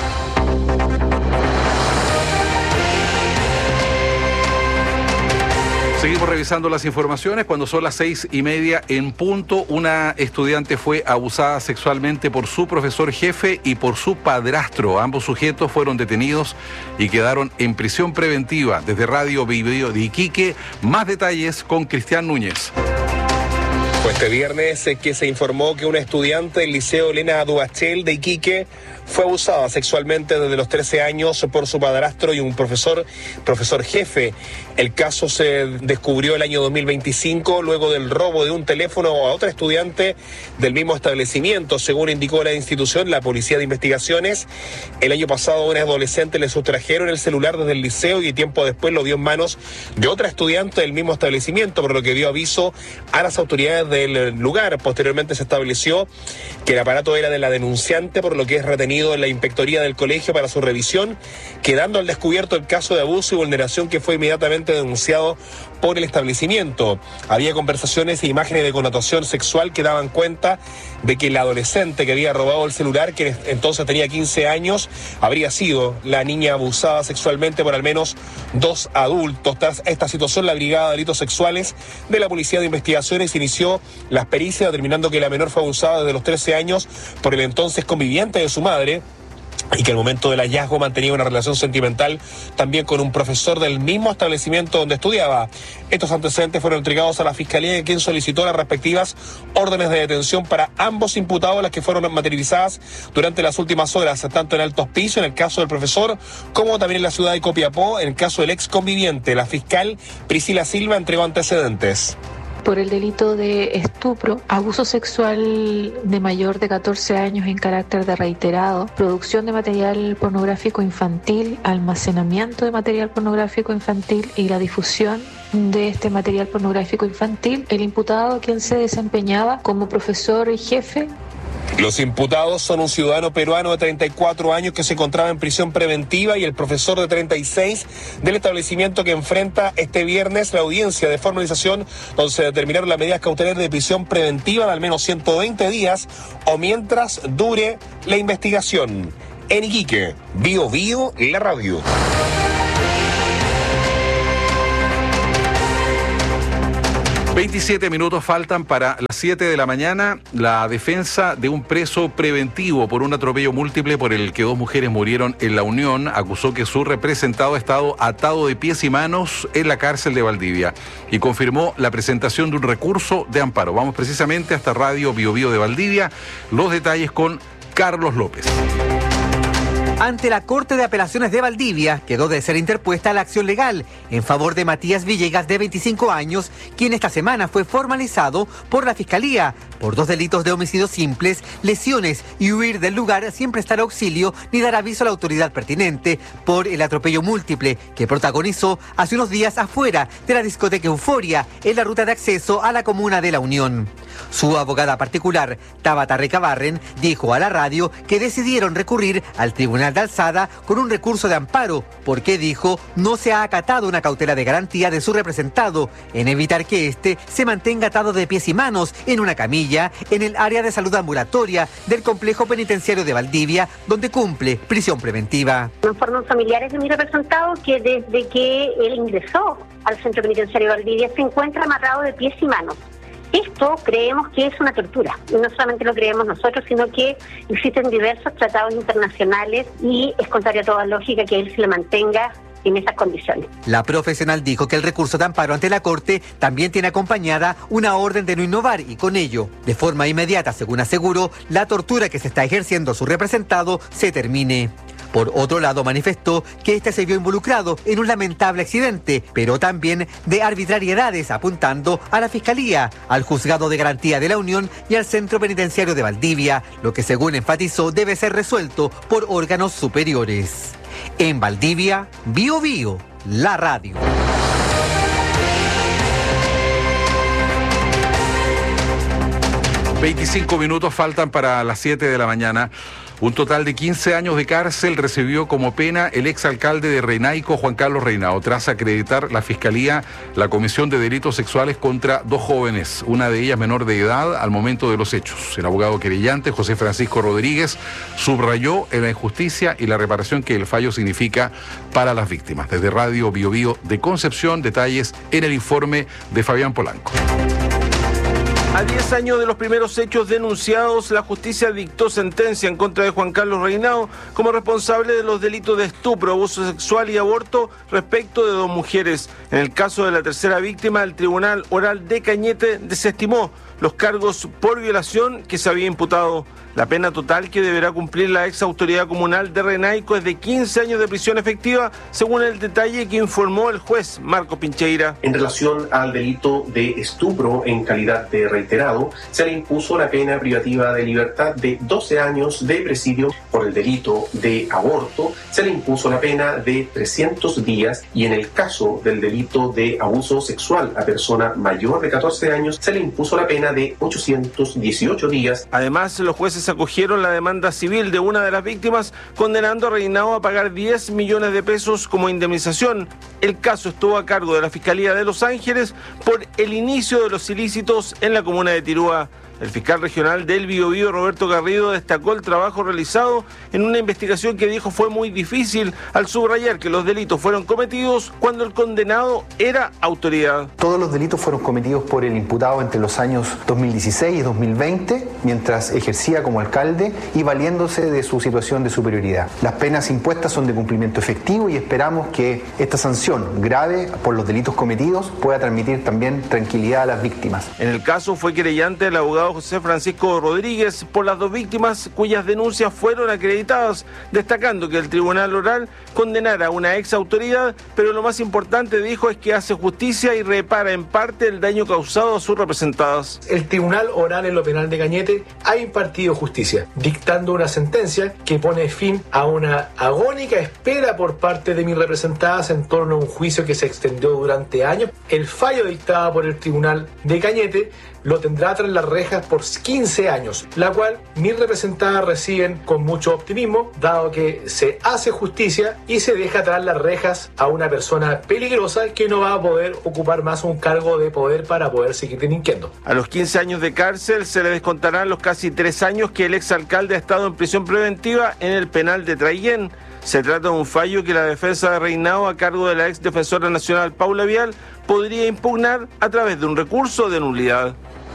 Seguimos revisando las informaciones. Cuando son las 6:30 en punto, una estudiante fue abusada sexualmente por su profesor jefe y por su padrastro. Ambos sujetos fueron detenidos y quedaron en prisión preventiva. Desde Radio Video de Iquique, más detalles con Cristian Núñez. Pues este viernes que se informó que una estudiante del Liceo Elena Duachel de Iquique fue abusada sexualmente desde los 13 años por su padrastro y un profesor jefe. El caso se descubrió el año 2025 luego del robo de un teléfono a otra estudiante del mismo establecimiento. Según indicó la institución, la Policía de Investigaciones, el año pasado a un adolescente le sustrajeron el celular desde el liceo y tiempo después lo dio en manos de otra estudiante del mismo establecimiento, por lo que dio aviso a las autoridades del lugar. Posteriormente se estableció que el aparato era de la denunciante, por lo que es retenido en la inspectoría del colegio para su revisión, quedando al descubierto el caso de abuso y vulneración que fue inmediatamente denunciado por el establecimiento. Había conversaciones e imágenes de connotación sexual que daban cuenta de que la adolescente que había robado el celular, que entonces tenía 15 años, habría sido la niña abusada sexualmente por al menos 2 adultos. Tras esta situación, la Brigada de Delitos Sexuales de la Policía de Investigaciones inició las pericias, determinando que la menor fue abusada desde los 13 años por el entonces conviviente de su madre, y que al momento del hallazgo mantenía una relación sentimental también con un profesor del mismo establecimiento donde estudiaba. Estos antecedentes fueron entregados a la Fiscalía, quien solicitó las respectivas órdenes de detención para ambos imputados, las que fueron materializadas durante las últimas horas, tanto en Alto Hospicio, en el caso del profesor, como también en la ciudad de Copiapó, en el caso del ex conviviente. La fiscal Priscila Silva entregó antecedentes. Por el delito de estupro, abuso sexual de mayor de 14 años en carácter de reiterado, producción de material pornográfico infantil, almacenamiento de material pornográfico infantil y la difusión de este material pornográfico infantil, el imputado, quien se desempeñaba como profesor y jefe. Los imputados son un ciudadano peruano de 34 años que se encontraba en prisión preventiva y el profesor de 36 del establecimiento que enfrenta este viernes la audiencia de formalización, donde se determinaron las medidas cautelares de prisión preventiva de al menos 120 días o mientras dure la investigación. En Iquique, Bio Bio, la radio. ...27 minutos faltan para las 7 de la mañana. La defensa de un preso preventivo por un atropello múltiple por el que 2 mujeres murieron en La Unión acusó que su representado ha estado atado de pies y manos en la cárcel de Valdivia y confirmó la presentación de un recurso de amparo. Vamos precisamente hasta Radio Bio Bio de Valdivia. Los detalles con Carlos López. Ante la Corte de Apelaciones de Valdivia, quedó de ser interpuesta la acción legal en favor de Matías Villegas, de 25 años, quien esta semana fue formalizado por la Fiscalía por 2 delitos de homicidios simples, lesiones y huir del lugar sin prestar auxilio ni dar aviso a la autoridad pertinente por el atropello múltiple que protagonizó hace unos días afuera de la discoteca Euforia en la ruta de acceso a la comuna de La Unión. Su abogada particular, Tabata Recabarren, dijo a la radio que decidieron recurrir al Tribunal de Alzada con un recurso de amparo, porque, dijo, no se ha acatado una cautela de garantía de su representado en evitar que éste se mantenga atado de pies y manos en una camilla en el área de salud ambulatoria del complejo penitenciario de Valdivia, donde cumple prisión preventiva. Me informan familiares de mi representado que desde que él ingresó al centro penitenciario de Valdivia se encuentra amarrado de pies y manos. Esto creemos que es una tortura, y no solamente lo creemos nosotros, sino que existen diversos tratados internacionales y es contrario a toda lógica que él se le mantenga en esas condiciones. La profesional dijo que el recurso de amparo ante la Corte también tiene acompañada una orden de no innovar y con ello, de forma inmediata, según aseguró, la tortura que se está ejerciendo a su representado se termine. Por otro lado, manifestó que este se vio involucrado en un lamentable accidente, pero también de arbitrariedades, apuntando a la Fiscalía, al Juzgado de Garantía de La Unión y al Centro Penitenciario de Valdivia, lo que, según enfatizó, debe ser resuelto por órganos superiores. En Valdivia, Bio Bio, la radio. ...25 minutos faltan para las 7 de la mañana... Un total de 15 años de cárcel recibió como pena el exalcalde de Renaico, Juan Carlos Reinao, tras acreditar la Fiscalía la comisión de delitos sexuales contra 2 jóvenes, una de ellas menor de edad al momento de los hechos. El abogado querellante, José Francisco Rodríguez, subrayó en la injusticia y la reparación que el fallo significa para las víctimas. Desde Radio Bio Bio de Concepción, detalles en el informe de Fabián Polanco. A 10 años de los primeros hechos denunciados, la justicia dictó sentencia en contra de Juan Carlos Reinao como responsable de los delitos de estupro, abuso sexual y aborto respecto de 2 mujeres. En el caso de la tercera víctima, el Tribunal Oral de Cañete desestimó los cargos por violación que se había imputado. La pena total que deberá cumplir la ex autoridad comunal de Renaico es de 15 años de prisión efectiva, según el detalle que informó el juez Marco Pincheira. En relación al delito de estupro en calidad de reiterado, se le impuso la pena privativa de libertad de 12 años de presidio. Por el delito de aborto, se le impuso la pena de 300 días y en el caso del delito de abuso sexual a persona mayor de 14 años, se le impuso la pena de 818 días. Además, los jueces acogieron la demanda civil de una de las víctimas, condenando a Reinao a pagar 10 millones de pesos como indemnización. El caso estuvo a cargo de la Fiscalía de Los Ángeles por el inicio de los ilícitos en la comuna de Tirúa. El fiscal regional del Biobío, Roberto Garrido, destacó el trabajo realizado en una investigación que dijo fue muy difícil, al subrayar que los delitos fueron cometidos cuando el condenado era autoridad. Todos los delitos fueron cometidos por el imputado entre los años 2016 y 2020, mientras ejercía como alcalde y valiéndose de su situación de superioridad. Las penas impuestas son de cumplimiento efectivo y esperamos que esta sanción grave por los delitos cometidos pueda transmitir también tranquilidad a las víctimas. En el caso fue querellante el abogado José Francisco Rodríguez por las dos víctimas cuyas denuncias fueron acreditadas, destacando que el tribunal oral condenara a una ex autoridad, pero lo más importante, dijo, es que hace justicia y repara en parte el daño causado a sus representadas. El tribunal oral en lo penal de Cañete ha impartido justicia, dictando una sentencia que pone fin a una agónica espera por parte de mis representadas en torno a un juicio que se extendió durante años. El fallo dictado por el tribunal de Cañete lo tendrá tras las rejas por 15 años, la cual mis representadas reciben con mucho optimismo, dado que se hace justicia y se deja tras las rejas a una persona peligrosa que no va a poder ocupar más un cargo de poder para poder seguir delinquiendo. A los 15 años de cárcel se le descontarán los casi 3 años que el exalcalde ha estado en prisión preventiva en el penal de Traillén. Se trata de un fallo que la defensa de Reinao, a cargo de la ex defensora nacional Paula Vial, podría impugnar a través de un recurso de nulidad.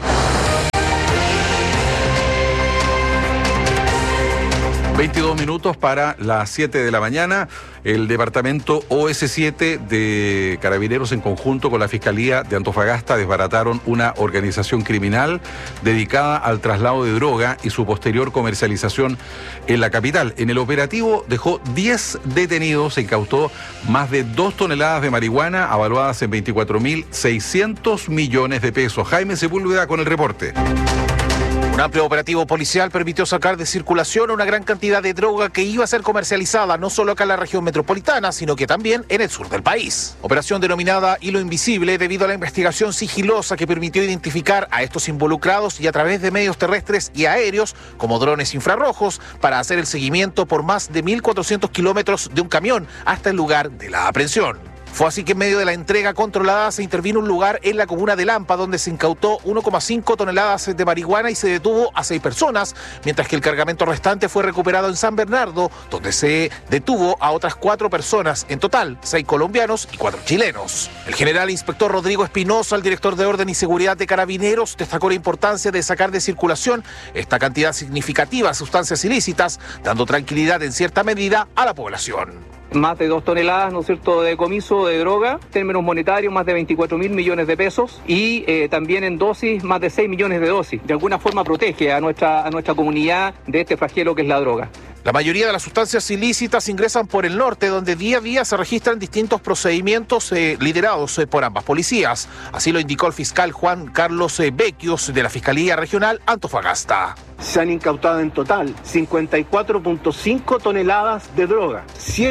...22 para las 7 de la mañana... El departamento OS7 de Carabineros, en conjunto con la Fiscalía de Antofagasta, desbarataron una organización criminal dedicada al traslado de droga y su posterior comercialización en la capital. En el operativo dejó 10 detenidos, se incautó más de 2 toneladas de marihuana avaluadas en 24.600 millones de pesos. Jaime Sepúlveda con el reporte. Un amplio operativo policial permitió sacar de circulación una gran cantidad de droga que iba a ser comercializada no solo acá en la región metropolitana, sino que también en el sur del país. Operación denominada Hilo Invisible debido a la investigación sigilosa que permitió identificar a estos involucrados y a través de medios terrestres y aéreos, como drones infrarrojos, para hacer el seguimiento por más de 1.400 kilómetros de un camión hasta el lugar de la aprehensión. Fue así que en medio de la entrega controlada se intervino un lugar en la comuna de Lampa donde se incautó 1,5 toneladas de marihuana y se detuvo a 6 personas, mientras que el cargamento restante fue recuperado en San Bernardo, donde se detuvo a otras 4 personas, en total 6 colombianos y 4 chilenos. El general inspector Rodrigo Espinosa, el director de Orden y Seguridad de Carabineros, destacó la importancia de sacar de circulación esta cantidad significativa de sustancias ilícitas, dando tranquilidad en cierta medida a la población. Más de 2 toneladas, ¿no es cierto?, de decomiso de droga, en términos monetarios más de 24.000 millones de pesos y también en dosis más de 6 millones de dosis. De alguna forma protege a nuestra comunidad de este flagelo que es la droga. La mayoría de las sustancias ilícitas ingresan por el norte, donde día a día se registran distintos procedimientos liderados por ambas policías. Así lo indicó el fiscal Juan Carlos Becchios de la Fiscalía Regional Antofagasta. Se han incautado en total 54.5 toneladas de droga,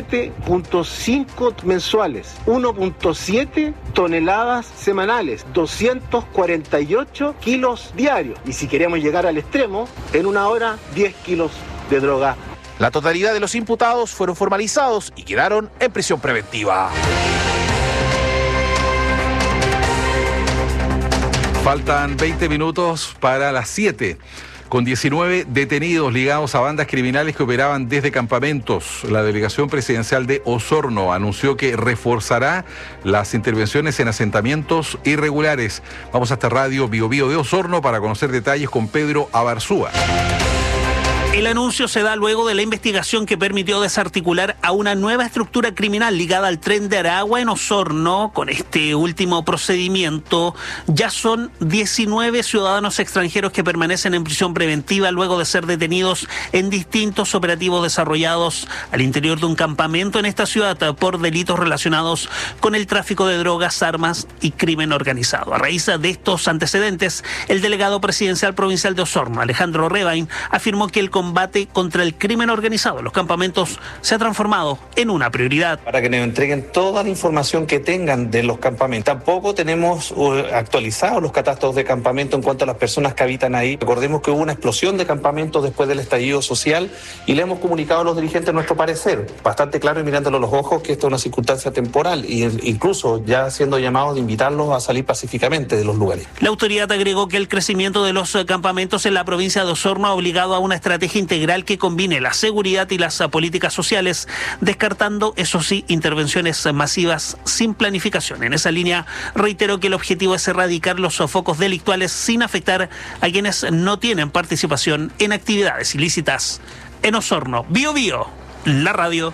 7.5 mensuales, 1.7 toneladas semanales, 248 kilos diarios. Y si queremos llegar al extremo, en una hora 10 kilos de droga. La totalidad de los imputados fueron formalizados y quedaron en prisión preventiva. Faltan 20 minutos para las 7. Con 19 detenidos ligados a bandas criminales que operaban desde campamentos, la delegación presidencial de Osorno anunció que reforzará las intervenciones en asentamientos irregulares. Vamos hasta Radio Biobío de Osorno para conocer detalles con Pedro Abarzúa. El anuncio se da luego de la investigación que permitió desarticular a una nueva estructura criminal ligada al Tren de Aragua en Osorno. Con este último procedimiento ya son 19 ciudadanos extranjeros que permanecen en prisión preventiva luego de ser detenidos en distintos operativos desarrollados al interior de un campamento en esta ciudad por delitos relacionados con el tráfico de drogas, armas y crimen organizado. A raíz de estos antecedentes, el delegado presidencial provincial de Osorno, Alejandro Rebain, afirmó que el combate contra el crimen organizado. Los campamentos se han transformado en una prioridad. Para que nos entreguen toda la información que tengan de los campamentos. Tampoco tenemos actualizados los catastros de campamento en cuanto a las personas que habitan ahí. Recordemos que hubo una explosión de campamentos después del estallido social y le hemos comunicado a los dirigentes nuestro parecer, bastante claro y mirándolo a los ojos, que esto es una circunstancia temporal e incluso ya siendo llamados de invitarlos a salir pacíficamente de los lugares. La autoridad agregó que el crecimiento de los campamentos en la provincia de Osorno ha obligado a una estrategia integral que combine la seguridad y las políticas sociales, descartando, eso sí, intervenciones masivas sin planificación. En esa línea, reitero que el objetivo es erradicar los focos delictuales sin afectar a quienes no tienen participación en actividades ilícitas. En Osorno, Bío Bío, la radio.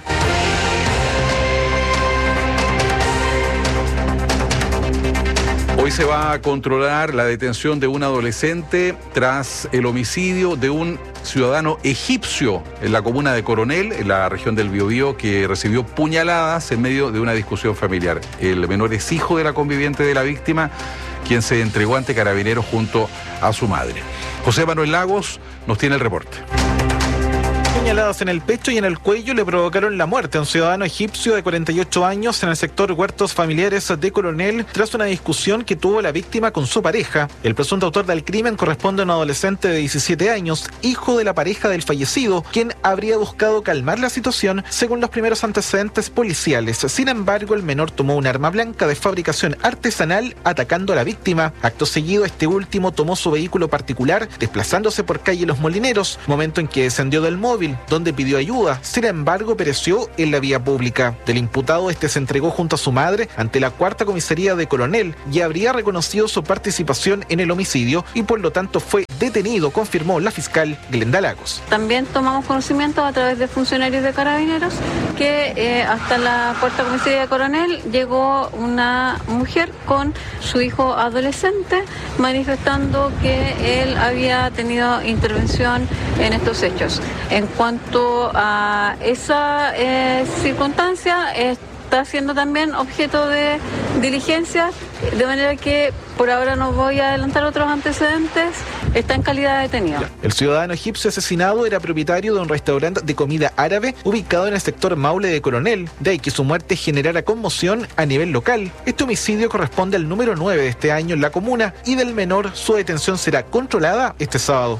Hoy se va a controlar la detención de un adolescente tras el homicidio de un ciudadano egipcio en la comuna de Coronel, en la región del Biobío, que recibió puñaladas en medio de una discusión familiar. El menor es hijo de la conviviente de la víctima, quien se entregó ante Carabineros junto a su madre. José Manuel Lagos nos tiene el reporte. Puñaladas en el pecho y en el cuello le provocaron la muerte a un ciudadano egipcio de 48 años en el sector Huertos Familiares de Coronel tras una discusión que tuvo la víctima con su pareja. El presunto autor del crimen corresponde a un adolescente de 17 años, hijo de la pareja del fallecido, quien habría buscado calmar la situación según los primeros antecedentes policiales. Sin embargo, el menor tomó un arma blanca de fabricación artesanal atacando a la víctima. Acto seguido, este último tomó su vehículo particular desplazándose por calle Los Molineros, momento en que descendió del móvil, donde pidió ayuda. Sin embargo, pereció en la vía pública. Del imputado, este se entregó junto a su madre ante la cuarta comisaría de Coronel y habría reconocido su participación en el homicidio y por lo tanto fue detenido, confirmó la fiscal Glenda Lagos. También tomamos conocimiento a través de funcionarios de Carabineros que hasta la cuarta comisaría de Coronel llegó una mujer con su hijo adolescente manifestando que él había tenido intervención en estos hechos. En cuanto a esa circunstancia, está siendo también objeto de diligencia, de manera que por ahora no voy a adelantar otros antecedentes, está en calidad de detenido. El ciudadano egipcio asesinado era propietario de un restaurante de comida árabe ubicado en el sector Maule de Coronel, de ahí que su muerte generara conmoción a nivel local. Este homicidio corresponde al número 9 de este año en la comuna y del menor su detención será controlada este sábado.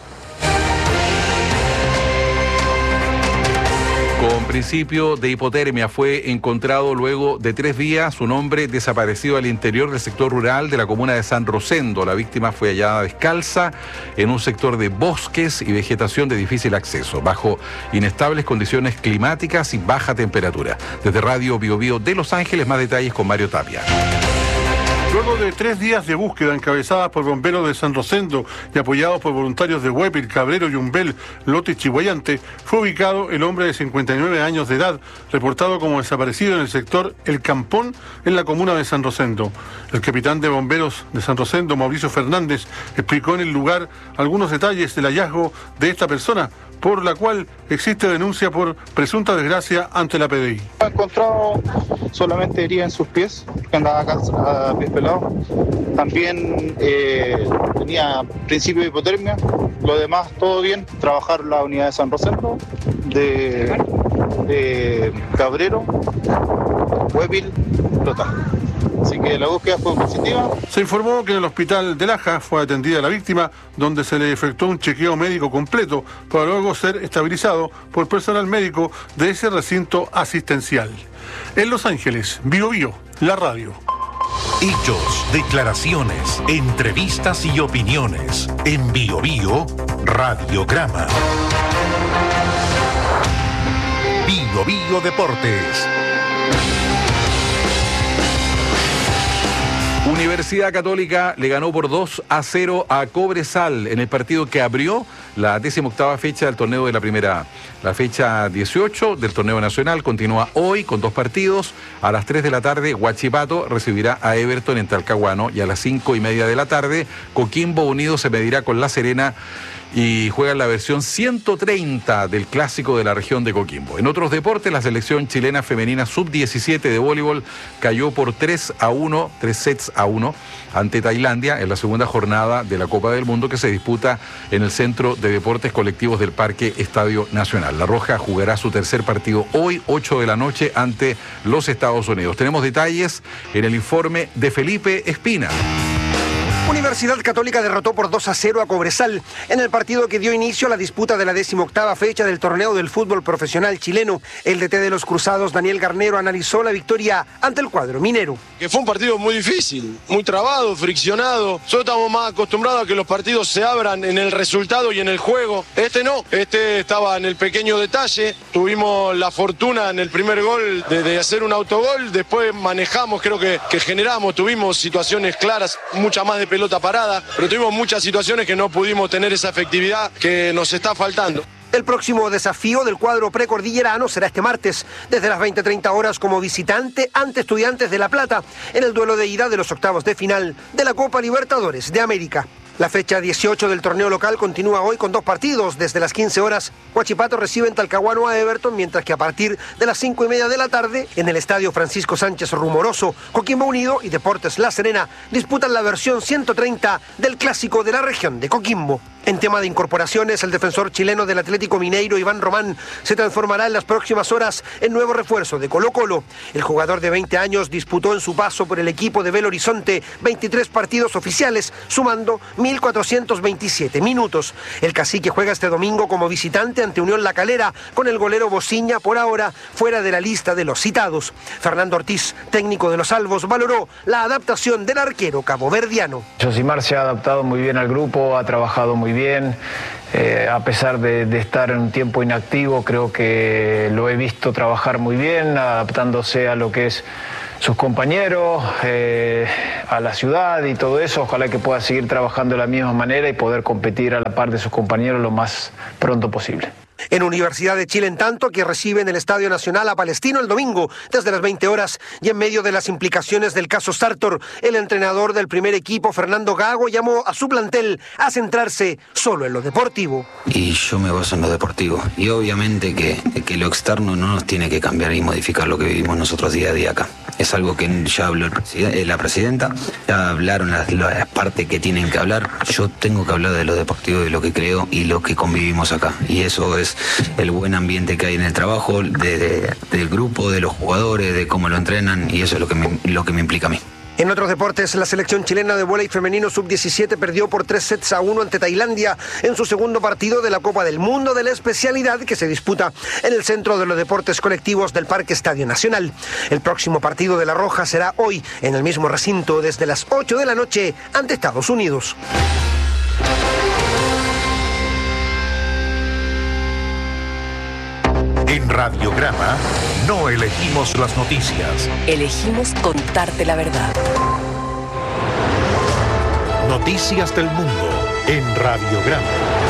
Con principio de hipotermia fue encontrado luego de 3 días un hombre desaparecido al interior del sector rural de la comuna de San Rosendo. La víctima fue hallada descalza en un sector de bosques y vegetación de difícil acceso, bajo inestables condiciones climáticas y baja temperatura. Desde Radio Bío Bío de Los Ángeles, más detalles con Mario Tapia. Luego de 3 días de búsqueda encabezadas por bomberos de San Rosendo y apoyados por voluntarios de Huépil, Cabrero, Yumbel, Lote y Chihuayante, fue ubicado el hombre de 59 años de edad, reportado como desaparecido en el sector El Campón, en la comuna de San Rosendo. El capitán de bomberos de San Rosendo, Mauricio Fernández, explicó en el lugar algunos detalles del hallazgo de esta persona, por la cual existe denuncia por presunta desgracia ante la PDI. Ha encontrado solamente herida en sus pies, que andaba acá a pies pelados. También tenía principio de hipotermia. Lo demás, todo bien. Trabajar la unidad de San Rosendo, de Cabrero, Huépil, Lota. Así que la búsqueda fue positiva. Se informó que en el hospital de Laja fue atendida la víctima, donde se le efectuó un chequeo médico completo para luego ser estabilizado por personal médico de ese recinto asistencial. En Los Ángeles, Bío Bío, la radio. Hechos, declaraciones, entrevistas y opiniones. En Bío Bío, Radiograma. Bío Bío Deportes. Universidad Católica le ganó por 2-0 a Cobresal en el partido que abrió la 18ª fecha del torneo de la Primera A. La fecha 18 del torneo nacional continúa hoy con 2 partidos. A las 3 de la tarde, Huachipato recibirá a Everton en Talcahuano y a las 5:30 de la tarde, Coquimbo Unido se medirá con La Serena y juegan la versión 130 del clásico de la región de Coquimbo. En otros deportes, la selección chilena femenina sub-17 de voleibol cayó por 3 sets a 1 ante Tailandia en la segunda jornada de la Copa del Mundo que se disputa en el Centro de Deportes Colectivos del Parque Estadio Nacional. La Roja jugará su tercer partido hoy, 8 de la noche, ante los Estados Unidos. Tenemos detalles en el informe de Felipe Espina. Universidad Católica derrotó por 2-0 a Cobresal en el partido que dio inicio a la disputa de la 18ª fecha del torneo del fútbol profesional chileno. El DT de los Cruzados, Daniel Garnero, analizó la victoria ante el cuadro minero. Que fue un partido muy difícil, muy trabado, friccionado. Nosotros estamos más acostumbrados a que los partidos se abran en el resultado y en el juego. Este no, este estaba en el pequeño detalle. Tuvimos la fortuna en el primer gol de hacer un autogol. Después manejamos, creo que generamos, tuvimos situaciones claras, mucha más de pelota parada, pero tuvimos muchas situaciones que no pudimos tener esa efectividad que nos está faltando. El próximo desafío del cuadro precordillerano será este martes, desde las 20:30 horas como visitante ante Estudiantes de La Plata, en el duelo de ida de los octavos de final de la Copa Libertadores de América. La fecha 18 del torneo local continúa hoy con 2 partidos. Desde las 15 horas, Huachipato recibe en Talcahuano a Everton, mientras que a partir de las 5:30 de la tarde, en el Estadio Francisco Sánchez Rumoroso, Coquimbo Unido y Deportes La Serena disputan la versión 130 del clásico de la región de Coquimbo. En tema de incorporaciones, el defensor chileno del Atlético Mineiro, Iván Román, se transformará en las próximas horas en nuevo refuerzo de Colo-Colo. El jugador de 20 años disputó en su paso por el equipo de Belo Horizonte 23 partidos oficiales, sumando 1.427 minutos. El cacique juega este domingo como visitante ante Unión La Calera, con el golero Bociña por ahora fuera de la lista de los citados. Fernando Ortiz, técnico de los Albos, valoró la adaptación del arquero caboverdiano. Josimar se ha adaptado muy bien al grupo, ha trabajado muy bien. A pesar de estar en un tiempo inactivo, creo que lo he visto trabajar muy bien, adaptándose a lo que es sus compañeros, a la ciudad y todo eso. Ojalá que pueda seguir trabajando de la misma manera y poder competir a la par de sus compañeros lo más pronto posible. En Universidad de Chile, en tanto, que recibe en el Estadio Nacional a Palestino el domingo desde las 20 horas y en medio de las implicaciones del caso Sartor, el entrenador del primer equipo, Fernando Gago, llamó a su plantel a centrarse solo en lo deportivo. Y yo me baso en lo deportivo. Y obviamente que lo externo no nos tiene que cambiar y modificar lo que vivimos nosotros día a día acá. Es algo que ya habló la presidenta, ya hablaron las partes que tienen que hablar. Yo tengo que hablar de lo deportivo, de lo que creo y lo que convivimos acá. Y eso es el buen ambiente que hay en el trabajo, del grupo, de los jugadores, de cómo lo entrenan, y eso es lo que me implica a mí. En otros deportes, la selección chilena de vóley femenino sub-17 perdió por 3-1 ante Tailandia en su segundo partido de la Copa del Mundo de la especialidad que se disputa en el Centro de los Deportes Colectivos del Parque Estadio Nacional. El próximo partido de La Roja será hoy en el mismo recinto desde las 8 de la noche ante Estados Unidos. En Radiograma no elegimos las noticias. Elegimos contarte la verdad. Noticias del mundo en Radiograma.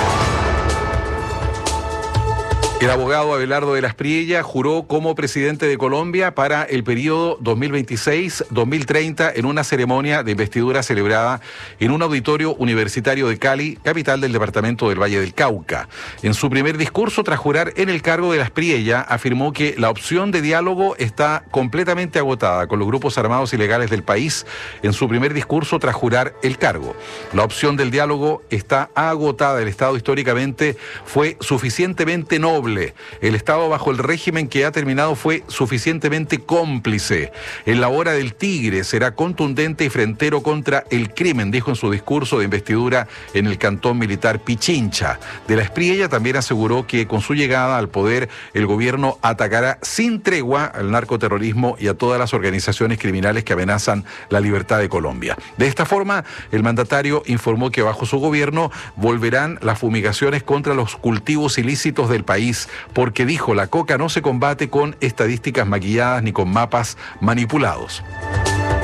El abogado Abelardo de las Priella juró como presidente de Colombia para el periodo 2026-2030 en una ceremonia de investidura celebrada en un auditorio universitario de Cali, capital del departamento del Valle del Cauca. En su primer discurso tras jurar en el cargo, de las Priella afirmó que la opción de diálogo está completamente agotada con los grupos armados ilegales del país. En su primer discurso tras jurar el cargo, la opción del diálogo está agotada. El Estado históricamente fue suficientemente noble. El Estado bajo el régimen que ha terminado fue suficientemente cómplice. En la hora del tigre será contundente y frentero contra el crimen, dijo en su discurso de investidura en el cantón militar Pichincha. De la Priella también aseguró que con su llegada al poder el gobierno atacará sin tregua al narcoterrorismo y a todas las organizaciones criminales que amenazan la libertad de Colombia. De esta forma, el mandatario informó que bajo su gobierno volverán las fumigaciones contra los cultivos ilícitos del país, porque dijo, la coca no se combate con estadísticas maquilladas ni con mapas manipulados.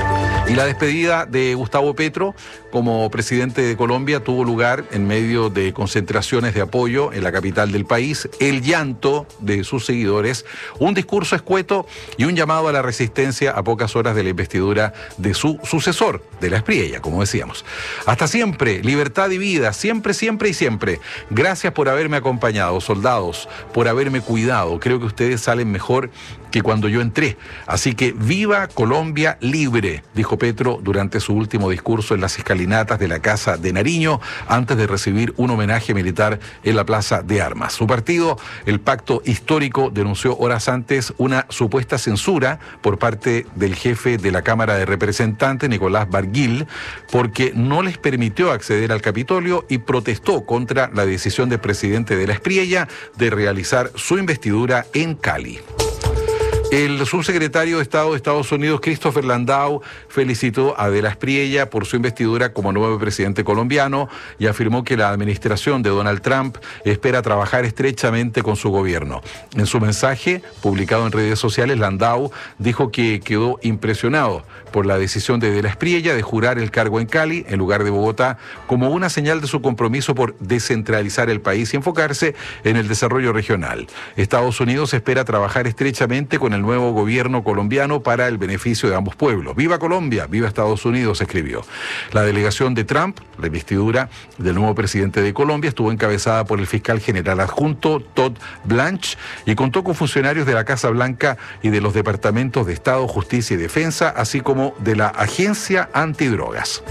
Y la despedida de Gustavo Petro como presidente de Colombia tuvo lugar en medio de concentraciones de apoyo en la capital del país, el llanto de sus seguidores, un discurso escueto y un llamado a la resistencia a pocas horas de la investidura de su sucesor, de la Espriella, como decíamos. Hasta siempre, libertad y vida, siempre, siempre y siempre. Gracias por haberme acompañado, soldados, por haberme cuidado. Creo que ustedes salen mejor que cuando yo entré. Así que viva Colombia libre, dijo Petro durante su último discurso en las escalinatas de la Casa de Nariño, antes de recibir un homenaje militar en la Plaza de Armas. Su partido, el Pacto Histórico, denunció horas antes una supuesta censura por parte del jefe de la Cámara de Representantes, Nicolás Barguil, porque no les permitió acceder al Capitolio y protestó contra la decisión del presidente de la Espriella de realizar su investidura en Cali. El subsecretario de Estado de Estados Unidos, Christopher Landau, felicitó a De la Espriella por su investidura como nuevo presidente colombiano y afirmó que la administración de Donald Trump espera trabajar estrechamente con su gobierno. En su mensaje, publicado en redes sociales, Landau dijo que quedó impresionado por la decisión de la Espriella de jurar el cargo en Cali, en lugar de Bogotá, como una señal de su compromiso por descentralizar el país y enfocarse en el desarrollo regional. Estados Unidos espera trabajar estrechamente con el nuevo gobierno colombiano para el beneficio de ambos pueblos. ¡Viva Colombia! ¡Viva Estados Unidos!, escribió. La delegación de Trump, la investidura del nuevo presidente de Colombia, estuvo encabezada por el fiscal general adjunto Todd Blanche y contó con funcionarios de la Casa Blanca y de los departamentos de Estado, Justicia y Defensa, así como de la Agencia Antidrogas.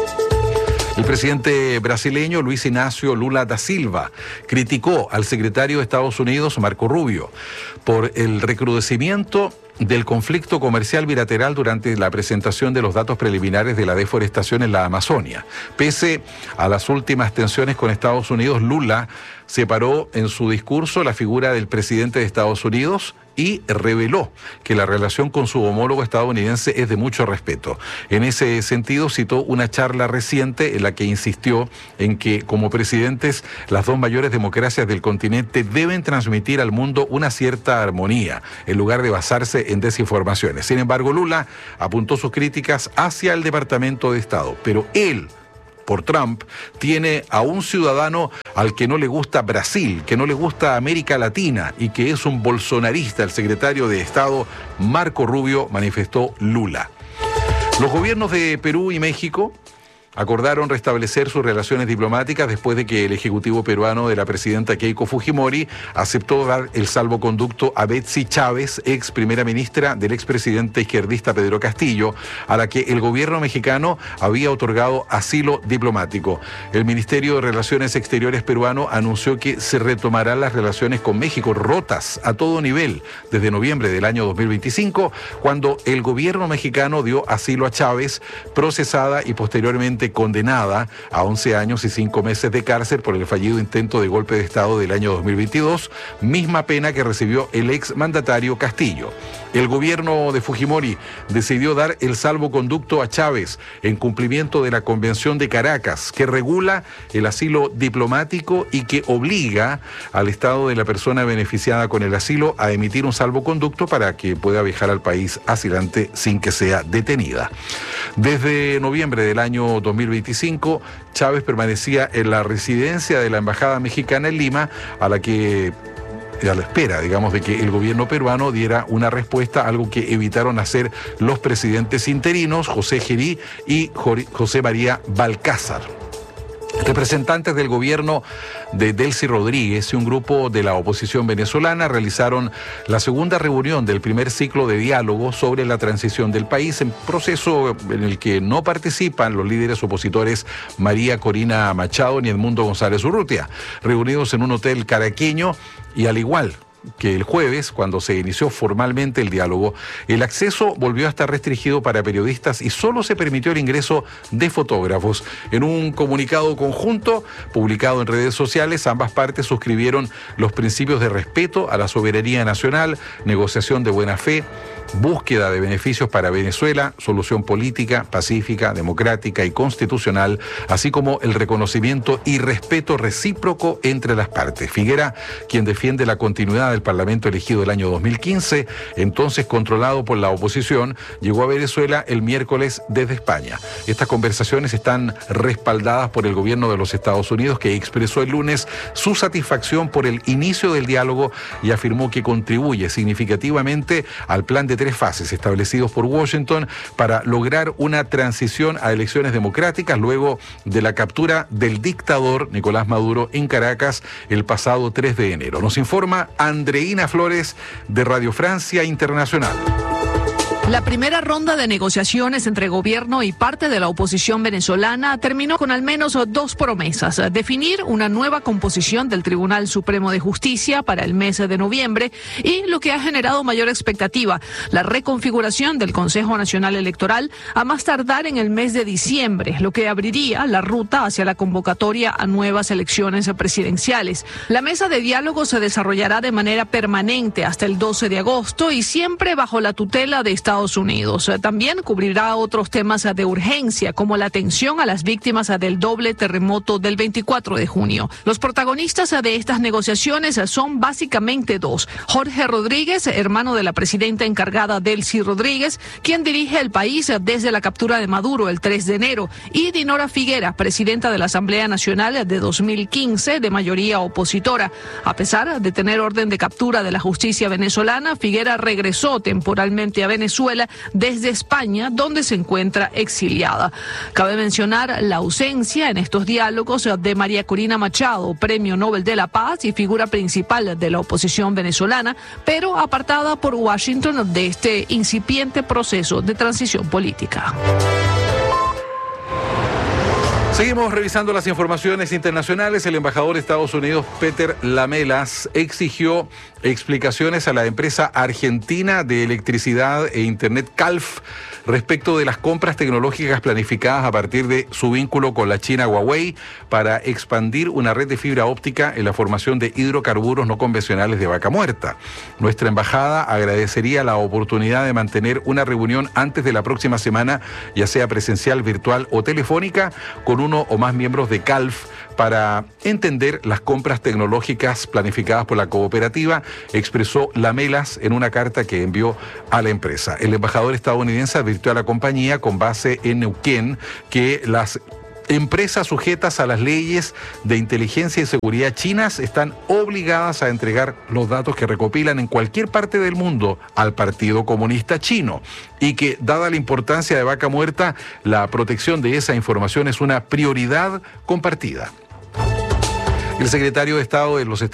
El presidente brasileño Luis Inácio Lula da Silva criticó al secretario de Estados Unidos, Marco Rubio, por el recrudecimiento del conflicto comercial bilateral durante la presentación de los datos preliminares de la deforestación en la Amazonia. Pese a las últimas tensiones con Estados Unidos, Lula separó en su discurso la figura del presidente de Estados Unidos y reveló que la relación con su homólogo estadounidense es de mucho respeto. En ese sentido, citó una charla reciente en la que insistió en que, como presidentes, las dos mayores democracias del continente deben transmitir al mundo una cierta armonía, en lugar de basarse en desinformaciones. Sin embargo, Lula apuntó sus críticas hacia el Departamento de Estado, pero él, por Trump, tiene a un ciudadano al que no le gusta Brasil, que no le gusta América Latina y que es un bolsonarista, el secretario de Estado Marco Rubio, manifestó Lula. Los gobiernos de Perú y México acordaron restablecer sus relaciones diplomáticas después de que el ejecutivo peruano de la presidenta Keiko Fujimori aceptó dar el salvoconducto a Betsy Chávez, ex primera ministra del expresidente izquierdista Pedro Castillo, a la que el gobierno mexicano había otorgado asilo diplomático. El Ministerio de Relaciones Exteriores peruano anunció que se retomarán las relaciones con México, rotas a todo nivel desde noviembre del año 2025, cuando el gobierno mexicano dio asilo a Chávez, procesada y posteriormente condenada a 11 años y 5 meses de cárcel por el fallido intento de golpe de Estado del año 2022, misma pena que recibió el ex mandatario Castillo. El gobierno de Fujimori decidió dar el salvoconducto a Chávez en cumplimiento de la Convención de Caracas, que regula el asilo diplomático y que obliga al Estado de la persona beneficiada con el asilo a emitir un salvoconducto para que pueda viajar al país asilante sin que sea detenida. Desde noviembre del año 2025, Chávez permanecía en la residencia de la Embajada Mexicana en Lima, a la espera, digamos, de que el gobierno peruano diera una respuesta, algo que evitaron hacer los presidentes interinos, José Gerí y José María Balcázar. Representantes del gobierno de Delcy Rodríguez y un grupo de la oposición venezolana realizaron la segunda reunión del primer ciclo de diálogo sobre la transición del país, en proceso en el que no participan los líderes opositores María Corina Machado ni Edmundo González Urrutia, reunidos en un hotel caraqueño y al igual que el jueves, cuando se inició formalmente el diálogo, el acceso volvió a estar restringido para periodistas y solo se permitió el ingreso de fotógrafos. En un comunicado conjunto publicado en redes sociales, ambas partes suscribieron los principios de respeto a la soberanía nacional, negociación de buena fe, búsqueda de beneficios para Venezuela, solución política, pacífica, democrática y constitucional, así como el reconocimiento y respeto recíproco entre las partes. Figuera, quien defiende la continuidad del Parlamento elegido el año 2015, entonces controlado por la oposición, llegó a Venezuela el miércoles desde España. Estas conversaciones están respaldadas por el gobierno de los Estados Unidos, que expresó el lunes su satisfacción por el inicio del diálogo y afirmó que contribuye significativamente al plan de 3 fases establecidos por Washington para lograr una transición a elecciones democráticas luego de la captura del dictador Nicolás Maduro en Caracas el pasado 3 de enero. Nos informa Andreina Flores de Radio Francia Internacional. La primera ronda de negociaciones entre gobierno y parte de la oposición venezolana terminó con al menos 2 promesas: definir una nueva composición del Tribunal Supremo de Justicia para el mes de noviembre y, lo que ha generado mayor expectativa, la reconfiguración del Consejo Nacional Electoral a más tardar en el mes de diciembre, lo que abriría la ruta hacia la convocatoria a nuevas elecciones presidenciales. La mesa de diálogo se desarrollará de manera permanente hasta el 12 de agosto y siempre bajo la tutela de Estados Unidos. También cubrirá otros temas de urgencia, como la atención a las víctimas del doble terremoto del 24 de junio. Los protagonistas de estas negociaciones son básicamente 2. Jorge Rodríguez, hermano de la presidenta encargada Delcy Rodríguez, quien dirige el país desde la captura de Maduro el 3 de enero, y Dinora Figuera, presidenta de la Asamblea Nacional de 2015, de mayoría opositora. A pesar de tener orden de captura de la justicia venezolana, Figuera regresó temporalmente a Venezuela desde España, donde se encuentra exiliada. Cabe mencionar la ausencia en estos diálogos de María Corina Machado, Premio Nobel de la Paz y figura principal de la oposición venezolana, pero apartada por Washington de este incipiente proceso de transición política. Seguimos revisando las informaciones internacionales. El embajador de Estados Unidos, Peter Lamelas, exigió explicaciones a la empresa argentina de electricidad e internet Calf respecto de las compras tecnológicas planificadas a partir de su vínculo con la China Huawei para expandir una red de fibra óptica en la formación de hidrocarburos no convencionales de Vaca Muerta. Nuestra embajada agradecería la oportunidad de mantener una reunión antes de la próxima semana, ya sea presencial, virtual o telefónica, con uno o más miembros de Calf para entender las compras tecnológicas planificadas por la cooperativa, expresó Lamelas en una carta que envió a la empresa. El embajador estadounidense advirtió a la compañía, con base en Neuquén, que las empresas sujetas a las leyes de inteligencia y seguridad chinas están obligadas a entregar los datos que recopilan en cualquier parte del mundo al Partido Comunista Chino, y que, dada la importancia de Vaca Muerta, la protección de esa información es una prioridad compartida. El secretario de Estado de los